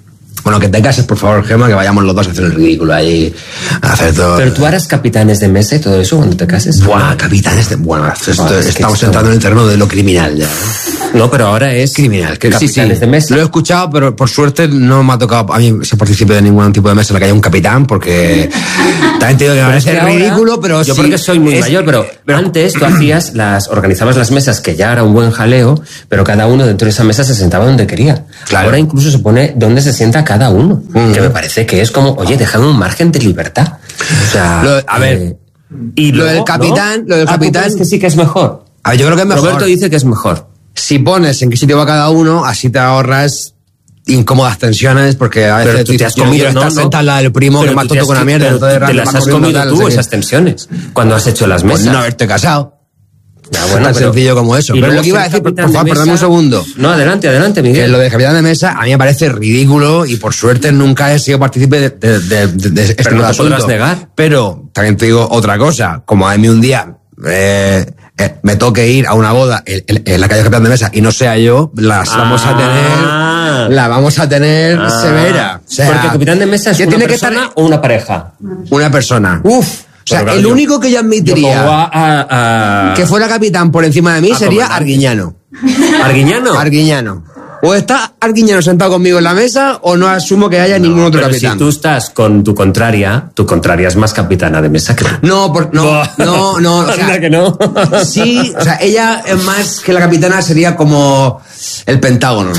Bueno, que te cases, por favor, Gemma, que vayamos los dos a hacer el ridículo ahí, a hacer todo. Pero tú harás capitanes de mesa y todo eso cuando te cases. Buah, capitanes de... Bueno, esto, Buah, es que estamos esto- entrando en el terreno de lo criminal ya. ¿eh? No, pero ahora es Criminal, que sí, sí. capitanes de mesa. Lo he escuchado, pero por suerte no me ha tocado a mí ser partícipe de ningún tipo de mesa en la que haya un capitán, porque también te digo que me Pero es parece que ahora- ridículo, pero yo sí, porque soy muy es- mayor, pero, pero antes tú hacías las, organizabas las mesas, que ya era un buen jaleo, pero cada uno dentro de esa mesa se sentaba donde quería. Claro. Ahora incluso se pone dónde se sienta cada uno, Mm. que me parece que es como, oye, déjame un margen de libertad. O sea, Lo- a ver, eh, y lo luego, del capitán- ¿no? lo del Ah, ¿tú capitán- crees que sí que es mejor. A ver, yo creo que es mejor. Roberto dice que es mejor. Si pones en qué sitio va cada uno, así te ahorras incómodas tensiones, porque a veces Pero tú te has yo comido, quiero ¿no? estar ¿no? sentado al lado del primo, que Pero es más tú te tonto has- que una mierda. pero entonces te Rafa las va has corriendo comido tal, no tú, sé qué. esas tensiones, cuando has hecho las Pues mesas. no haberte casado. Ya, Es tan sencillo como eso. y Pero luego lo que iba a ser decir, por capitán de favor, perdóname un mesa- segundo. No, adelante, adelante, Que Miguel. lo de capitán de mesa a mí me parece ridículo y por suerte nunca he sido partícipe de, de, de, de- de este Pero no te asunto. podrás negar. Pero también te digo otra cosa, como a mí un día eh, eh, me toque ir a una boda en, en- en la calle capitán de mesa y no sea yo, las Ah. vamos a tener, la vamos a tener Ah. severa. O sea, Porque el capitán de mesa es que una tiene que persona estar o una pareja. una persona. Uf. O sea, Pero claro, el yo- único que yo Yo admitiría pongo a, a- a- que fuera capitán por encima de mí a sería comandante. Arguiñano. ¿Arguiñano? Arguiñano. O está Arguiñano sentado conmigo en la mesa o no asumo que haya ningún otro Pero capitán. si tú estás con tu contraria, tu contraria es más capitana de mesa que tú. No, por- no, Buah. no, no, o sea, Anda que no. sí, o sea, ella es más que la capitana sería como el Pentágono.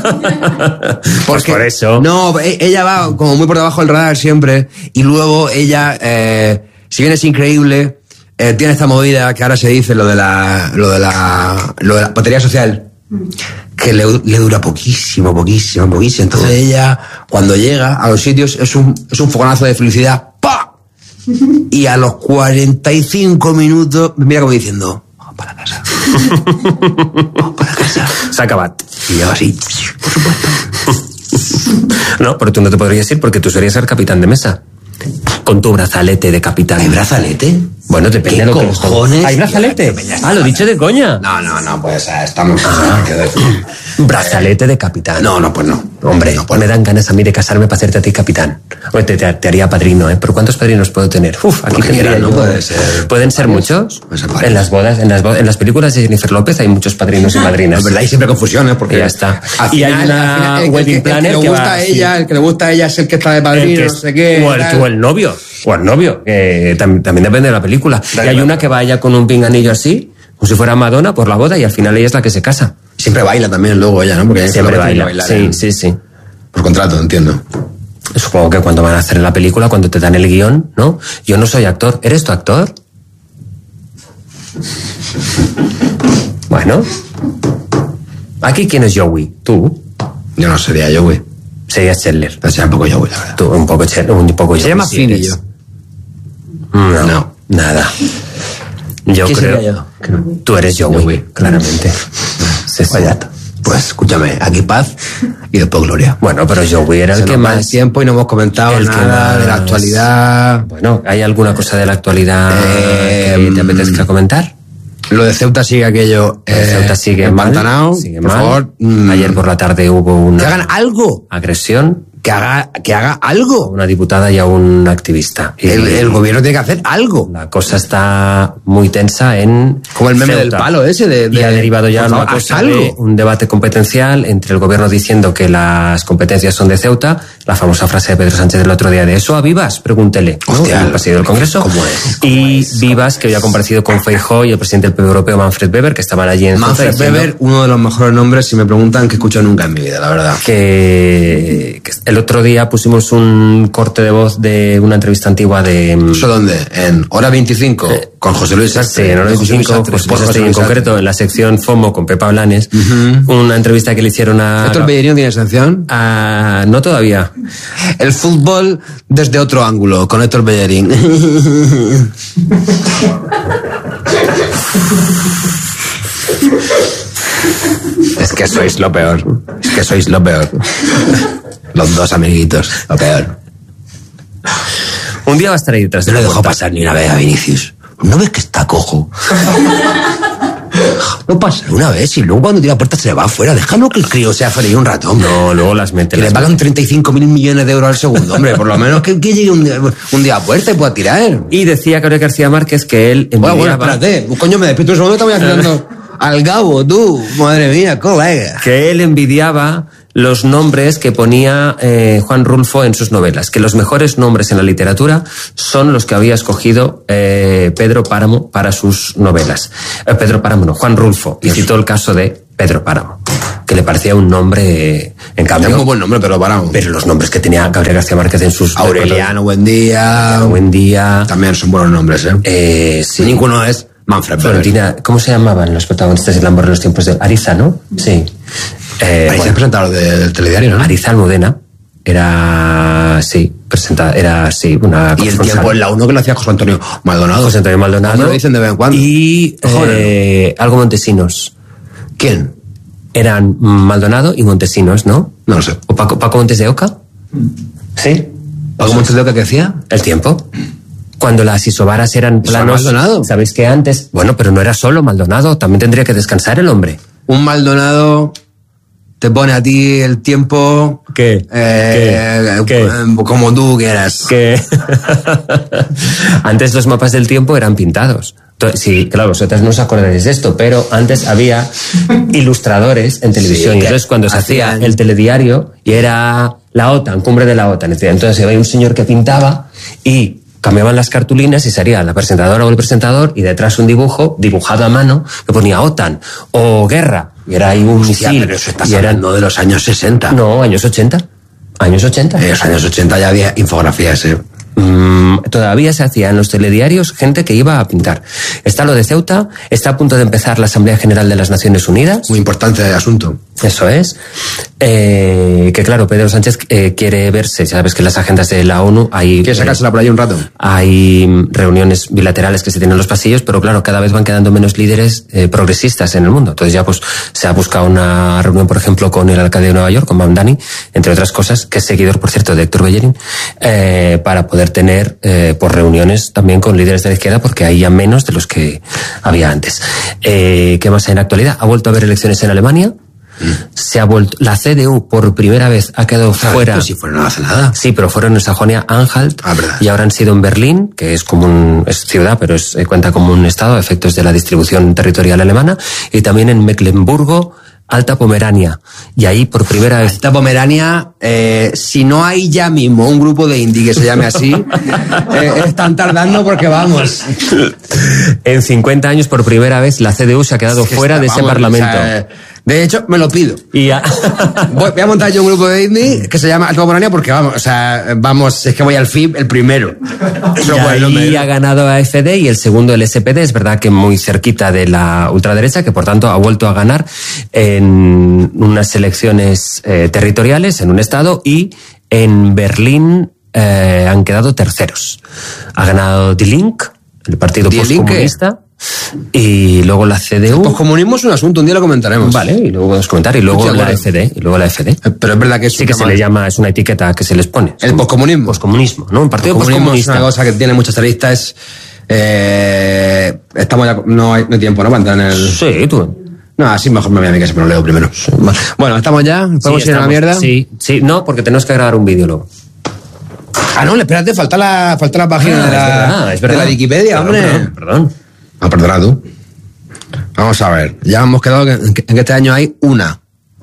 Pues por eso. No, e- ella va como muy por debajo del radar siempre y luego ella, eh, si bien es increíble, eh, tiene esta movida que ahora se dice lo de la, lo de la, lo de la batería social. Que le, le dura poquísimo, poquísimo, poquísimo. Entonces ella, cuando llega a los sitios, es un, es un fogonazo de felicidad. ¡Pa! Y a los cuarenta y cinco minutos, me mira como diciendo, vamos para casa. Vamos para casa. Se ha acabado. Y yo así, por supuesto. No, pero tú no te podrías ir porque tú serías el capitán de mesa. Con tu brazalete de capitán. ¿Hay brazalete? Bueno, depende ¿Qué de lo que cojones? ¿Hay brazalete? Ya, ya, ya, Ah, lo he dicho de coña. No, no, no, pues ah, estamos... Brazalete de capitán. No, no, pues no. Hombre, no, pues me dan ganas a mí de casarme para hacerte a ti capitán. Oye, te, te- te haría padrino, ¿eh? ¿Pero cuántos padrinos puedo tener? Uf, aquí Lo que tendría quieras, ¿no? yo- Puede ser ¿Pueden ser varios. muchos? Pueden ser varios. En las bodas, en las, bo- en las películas de Jennifer López hay muchos padrinos y madrinas. Es verdad, hay siempre confusiones porque Y ya está. Al Y hay final, una al final, el, que- wedding el que- el planner que le que gusta va a así. ella, el que le gusta a ella es el que está de El padrino, que no es- sé qué. o, el, tal. o el novio, o el novio, que tam- también depende de la película. Da y hay igual. una que vaya con un pinganillo así, como si fuera Madonna por la boda, y al final ella es la que se casa. Siempre baila también luego ella, ¿no? Porque Siempre López tiene que baila. bailar Sí, en- sí, sí. Por contrato, entiendo. Supongo que cuando van a hacer la película, cuando te dan el guión, ¿no? Yo no soy actor. ¿Eres tu actor? Bueno. Aquí, ¿quién es Joey? Tú. Yo no sería yo, güey. Serías Chandler. Pero sería un poco yo, güey, la verdad. Tú, un poco Chandler, un poco Se Joey, llama sí Finn y eres. yo. No, No. nada. Yo ¿Quién creo. sería yo? Que no. Tú eres Joey, Joey. claramente. Sí, sí. Vaya. Pues escúchame, aquí paz y después gloria. Bueno, pero Joey era el Se que nos va más. el tiempo y no hemos comentado el que nada de la más- actualidad. Bueno, ¿hay alguna cosa de la actualidad Eh, que te apetezca comentar? Lo de Ceuta sigue aquello. El eh, Ceuta sigue mal, empantanado. sigue por mal. favor. mm, Ayer por la tarde hubo una que hagan algo. agresión Que haga, que haga a algo. una diputada y a un activista. Y El, el gobierno tiene que hacer algo. la cosa está muy tensa en Como el meme Ceuta. del palo ese de- y ha de- derivado ya por una favor, cosa haz algo. de un debate competencial entre el gobierno diciendo que las competencias son de Ceuta, la famosa frase de Pedro Sánchez del otro día de eso a Vivas, pregúntele, ¿no? Hostia, el presidente del Congreso. ¿cómo es? ¿Cómo y es? Vivas, que hoy ha comparecido con Feijóo y el presidente del P P Europeo Manfred Weber, que estaban allí en Ceuta Manfred diciendo Weber, uno de los mejores nombres, si me preguntan, que escucho nunca en mi vida, la verdad. que, que el otro día pusimos un corte de voz de una entrevista antigua de... ¿Eso dónde? En Hora veinticinco, con José Luis Sastre. Sí, en hora José Luis veinticinco, Sastre, pues, por pues José estoy en Luis Sastre. concreto en la sección FOMO con Pepa Blanes, una entrevista que le hicieron a... ¿Héctor Bellerín tiene sanción? a- no todavía. El fútbol desde otro ángulo, con Héctor Bellerín. Es que sois lo peor. Es que sois lo peor. Los dos amiguitos, lo peor. Un día va a estar ahí detrás de No la le dejó puerta. pasar ni una vez a Vinicius. ¿No ves que está cojo? No pasa una vez y luego cuando tira la puerta se le va afuera. Déjalo que el crío sea feliz un rato, hombre. No, luego las mete. Que las le pagan mete. treinta y cinco mil millones de euros al segundo, hombre. Por lo menos que, que llegue un día, un día a puerta y pueda tirar. Y decía Gabriel García Márquez que él envidiaba... Bueno, bueno, espérate. Coño, me despierto un segundo y te voy haciendo al Gabo, tú. Madre mía, colega. que él envidiaba los nombres que ponía eh, Juan Rulfo en sus novelas, que los mejores nombres en la literatura son los que había escogido eh, Pedro Páramo para sus novelas. Eh, Pedro Páramo, no, Juan Rulfo, y citó el caso de Pedro Páramo, que le parecía un nombre, eh, en cambio... Es muy buen nombre, pero paramos. Pero los nombres que tenía Gabriel García Márquez en sus... Aureliano, buen día. Buen día... También son buenos nombres, ¿eh? Eh, sí. Ninguno es Manfred Weber. Florentina, ¿cómo se llamaban los protagonistas del amor en los tiempos de Ariza, no? Sí. Eh, Parece bueno, presentador del telediario, ¿no? Ariza Almudena era, sí, presentada, era, sí, una... Y el corresponsal. tiempo en la uno que lo hacía José Antonio Maldonado. José Antonio Maldonado. Me lo dicen de vez en cuando. Y eh, algo Montesinos. ¿Quién? Eran Maldonado y Montesinos, ¿no? No lo sé. ¿O Paco, Paco Montes de Oca? Sí. ¿Paco Montes de Oca qué decía? El tiempo. Cuando las isobaras eran ¿Eso planos... era Maldonado? ¿Sabéis que antes? Bueno, pero no era solo Maldonado, también tendría que descansar el hombre. Un Maldonado te pone a ti el tiempo... ¿Qué? Eh, ¿Qué? ¿Qué? eh, Como tú quieras. Que antes los mapas del tiempo eran pintados. Sí, claro, vosotras no os acordaréis de esto, pero antes había ilustradores en televisión. Sí, y entonces cuando se hacía hacían- el telediario y era la OTAN, cumbre de la OTAN, entonces había un señor que pintaba y cambiaban las cartulinas y salía la presentadora o el presentador y detrás un dibujo dibujado a mano que ponía OTAN o guerra. Y era ahí un Hostia, misil. pero eso estás y eran, hablando de los años sesenta. no, años ochenta. Años ochenta. En los años ochenta ya había infografías, ¿eh? Mm, todavía se hacía en los telediarios gente que iba a pintar. Está lo de Ceuta, está a punto de empezar la Asamblea General de las Naciones Unidas. Muy importante el asunto. Eso es. Eh, que claro, Pedro Sánchez eh, quiere verse, sabes que en las agendas de la ONU hay... ¿Quieres sacársela por ahí un rato? Hay reuniones bilaterales que se tienen en los pasillos, pero claro, cada vez van quedando menos líderes eh, progresistas en el mundo. Entonces ya pues se ha buscado una reunión, por ejemplo, con el alcalde de Nueva York, con Mamdani, entre otras cosas, que es seguidor, por cierto, de Héctor Bellerín, eh, para poder tener eh, pues reuniones también con líderes de la izquierda, porque hay ya menos de los que había antes. Eh, ¿Qué más hay en la actualidad? Ha vuelto a haber elecciones en Alemania. Se ha vuelto, la C D U por primera vez ha quedado fuera. Pues si fuera no hace nada. Sí, pero fueron en Sajonia-Anhalt Ah, verdad. y ahora han sido en Berlín, que es como un, es ciudad, pero es, eh, cuenta como un estado a efectos de la distribución territorial alemana, y también en Mecklemburgo, Alta Pomerania. Y ahí por primera vez. Esta Pomerania, eh, si no hay ya mismo un grupo de indie que se llame así, eh, están tardando porque vamos. En cincuenta años por primera vez la C D U se ha quedado Es que fuera está- de ese vamos, parlamento. o sea, de hecho, me lo pido. Y ya. Voy, voy a montar yo un grupo de indie que se llama Alta Pomerania porque vamos, o sea, vamos, es que voy al F I B el primero. Eso Y fue el nombre. ahí ha ganado A F D y el segundo el S P D, es verdad que muy cerquita de la ultraderecha, que por tanto ha vuelto a ganar en unas elecciones eh, territoriales en un estado, y en Berlín eh, han quedado terceros. Ha ganado Die Linke, el partido Die Linke. postcomunista, y luego la C D El U. poscomunismo es un asunto, un día lo comentaremos. Vale, y luego podemos comentar, y luego Estoy de la acuerdo. F D, y luego la F D. Eh, Pero es verdad que es Sí un que se tema- le llama, es una etiqueta que se les pone. El poscomunismo. Poscomunismo, ¿no? Un partido El comunismo es poscomunista. una cosa que tiene muchas aristas. Eh, estamos ya, no hay, no hay tiempo, ¿no? Para entrar en el... Sí, tú. No, así mejor me voy a mi casa, pero lo leo primero. Bueno, ¿estamos ya? ¿Podemos Sí, ir a la estamos. mierda? Sí, sí, no, porque tenemos que grabar un vídeo luego. Ah, no, espérate, falta la, falta la página Ah, de, la, es verdad, es verdad. de la Wikipedia, Perdón, hombre. Perdón, perdón. Ah, perdona tú. Vamos a ver, ya hemos quedado que- en que, en que este año hay una.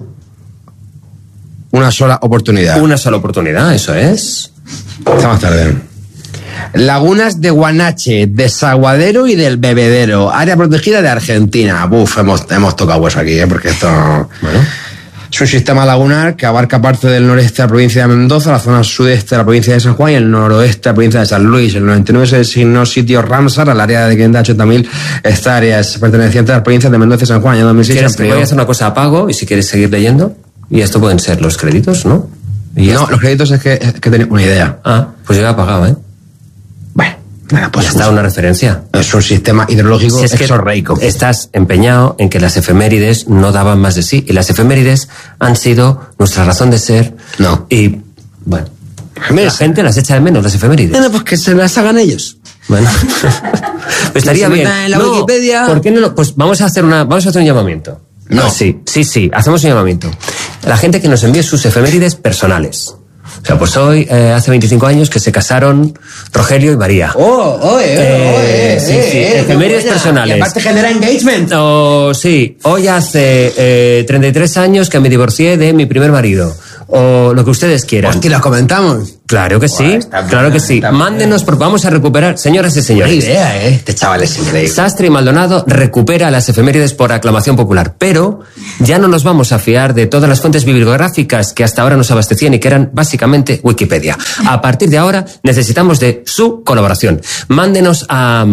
Una sola oportunidad. Una sola oportunidad, eso es. Está más tarde. Lagunas de Guanache, Desaguadero y del Bebedero, área protegida de Argentina. Buf, hemos, hemos tocado hueso aquí, ¿eh? Porque esto... Bueno. Es un sistema lagunar que abarca parte del noreste de la provincia de Mendoza, la zona sudeste de la provincia de San Juan y el noroeste de la provincia de San Luis. El noventa y nueve se designó sitio Ramsar al área de quinientas ochenta mil hectáreas pertenecientes a las provincias de Mendoza y San Juan. En dos mil seis se ¿Quieres que voy a amplió. hacer una cosa a pago y si quieres seguir leyendo? Y esto pueden ser los créditos, ¿no? Y ya No, está. los créditos es que, es que tenía una idea. Ah, pues yo ya he pagado, ¿eh? Bueno, nada, pues Pues está una referencia. es un sistema hidrológico Si es que exorreico. estás empeñado en que las efemérides no daban más de sí. Y las efemérides han sido nuestra razón de ser. No. Y, bueno, Mira, la gente las echa de menos, las efemérides. Bueno, pues que se las hagan ellos. Bueno, estaría se bien. metan en la No, Wikipedia. ¿por qué no? lo- Pues vamos a hacer una, vamos a hacer un llamamiento. No. Ah, sí, sí, sí, hacemos un llamamiento. La gente que nos envíe sus efemérides personales. O sea, pues hoy, eh, hace veinticinco años que se casaron Rogelio y María. Oh, oh, eh, oh, eh, sí, eh, sí, eh, efemérides qué buena. personales. Y aparte genera engagement. O sí, hoy hace eh, treinta y tres años que me divorcié de mi primer marido. O lo que ustedes quieran. Hostia, los comentamos. Claro que sí, Buah, está claro buena, que sí. está Mándenos, porque vamos a recuperar, señoras y Buena señores. idea, ¿eh? Este chaval es increíble. Sastre y Maldonado recupera las efemérides por aclamación popular, pero ya no nos vamos a fiar de todas las fuentes bibliográficas que hasta ahora nos abastecían y que eran básicamente Wikipedia. A partir de ahora necesitamos de su colaboración. Mándenos a...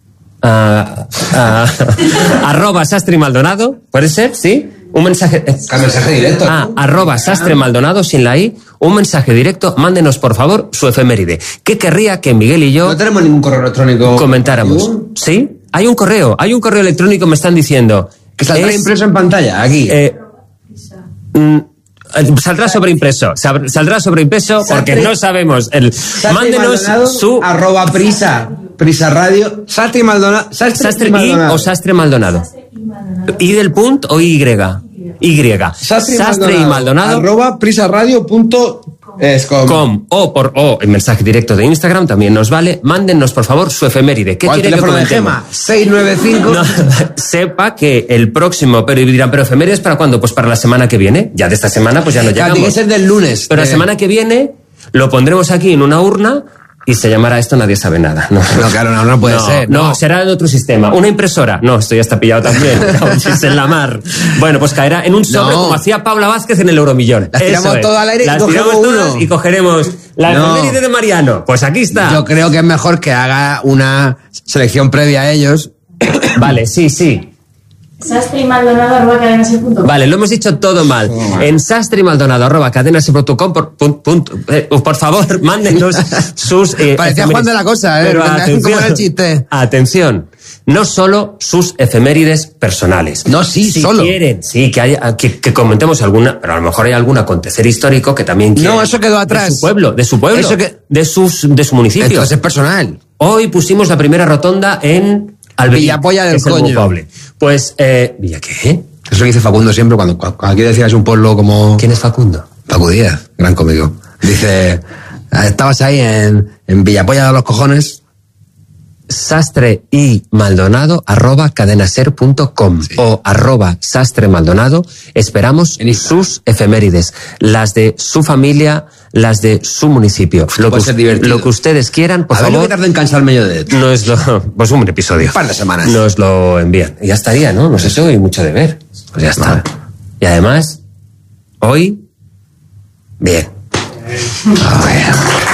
a, a arroba Sastre y Maldonado, ¿puede ser? ¿Sí? Un mensaje... eh, Al mensaje directo. Ah, arroba Sastre Maldonado sin la I, un mensaje directo, mándenos por favor su efeméride. ¿Qué querría que Miguel y yo No tenemos ningún correo electrónico. comentáramos? ¿Sí? Hay un correo, hay un correo electrónico, me están diciendo. Que saldrá Es, impreso en pantalla, aquí. eh, mm, eh, saldrá sobreimpreso, sab- saldrá sobreimpreso porque Sastre- no sabemos. El, Sastre mándenos Maldonado, su arroba prisa, prisa radio, Sastre y Maldonado, Sastre, Sastre y I Maldonado. o Sastre Maldonado. ¿I del punto o Y? Y. Sastre y Sastre y Maldonado. arroba prisaradio punto es com. Com, o por o en mensaje directo de Instagram también nos vale. Mándennos por favor su efeméride. ¿Qué O al quiere que teléfono de comentemos? Gema, seis nueve cinco. No, sepa que el próximo, pero dirán, pero efemérides para cuándo? Pues para la semana que viene. Ya de esta semana pues ya no Claro, tiene que llegamos. ser del lunes. Pero la de- semana que viene lo pondremos aquí en una urna y se llamará esto Nadie sabe nada. No, No, claro, no, no puede no, ser. No, No, será de otro sistema. Una impresora. No, esto ya está pillado también. Es en la mar. Bueno, pues caerá en un sobre No. como hacía Paula Vázquez en el Euromillón. Las tiramos Eso es. todo al aire y Las cogemos tiramos todas uno. y cogeremos la No. efeméride de Mariano. Pues aquí está. Yo creo que es mejor que haga una selección previa a ellos. Vale, sí, sí. Sastre y Maldonado arroba cadenaser punto com. Vale, lo hemos dicho todo mal. En sastre y Maldonado arroba cadenaser punto com por, pun- punto- eh, por favor, mándenos sus... eh, Parecía efemérides. Juan de la Cosa, ¿eh? Pero ¿Cómo atención, era el chiste? atención, no solo sus efemérides personales. No, sí, si solo. quieren, sí, que, haya, que, que comentemos alguna, pero a lo mejor hay algún acontecer histórico que también quieren. No, eso quedó atrás. De su pueblo, de su pueblo, Eso que- de, sus, de su municipio. Entonces es personal. Hoy pusimos la primera rotonda en Alberí, Villapolla del que es el coño. Poble. Pues, eh, ¿Villa qué? Eso lo dice Facundo siempre cuando, cuando quiere decir es un pueblo como... ¿Quién es Facundo? Paco Díaz, gran cómico. Dice, estabas ahí en, en Villapolla de los cojones. Sastre y Maldonado arroba cadenaser punto com Sí. o arroba Sastre Maldonado. Esperamos En Instagram. sus efemérides, las de su familia, las de su municipio. Lo puede que, ser divertido. lo que ustedes quieran, por a ver lo favor. que tarda en cansarme yo de... Nos lo, pues un episodio. Un par de semanas. Nos lo envían. Y ya estaría, ¿no? No sé si hoy mucho de ver. Pues ya está. Vale. Y además, hoy, bien. A ver.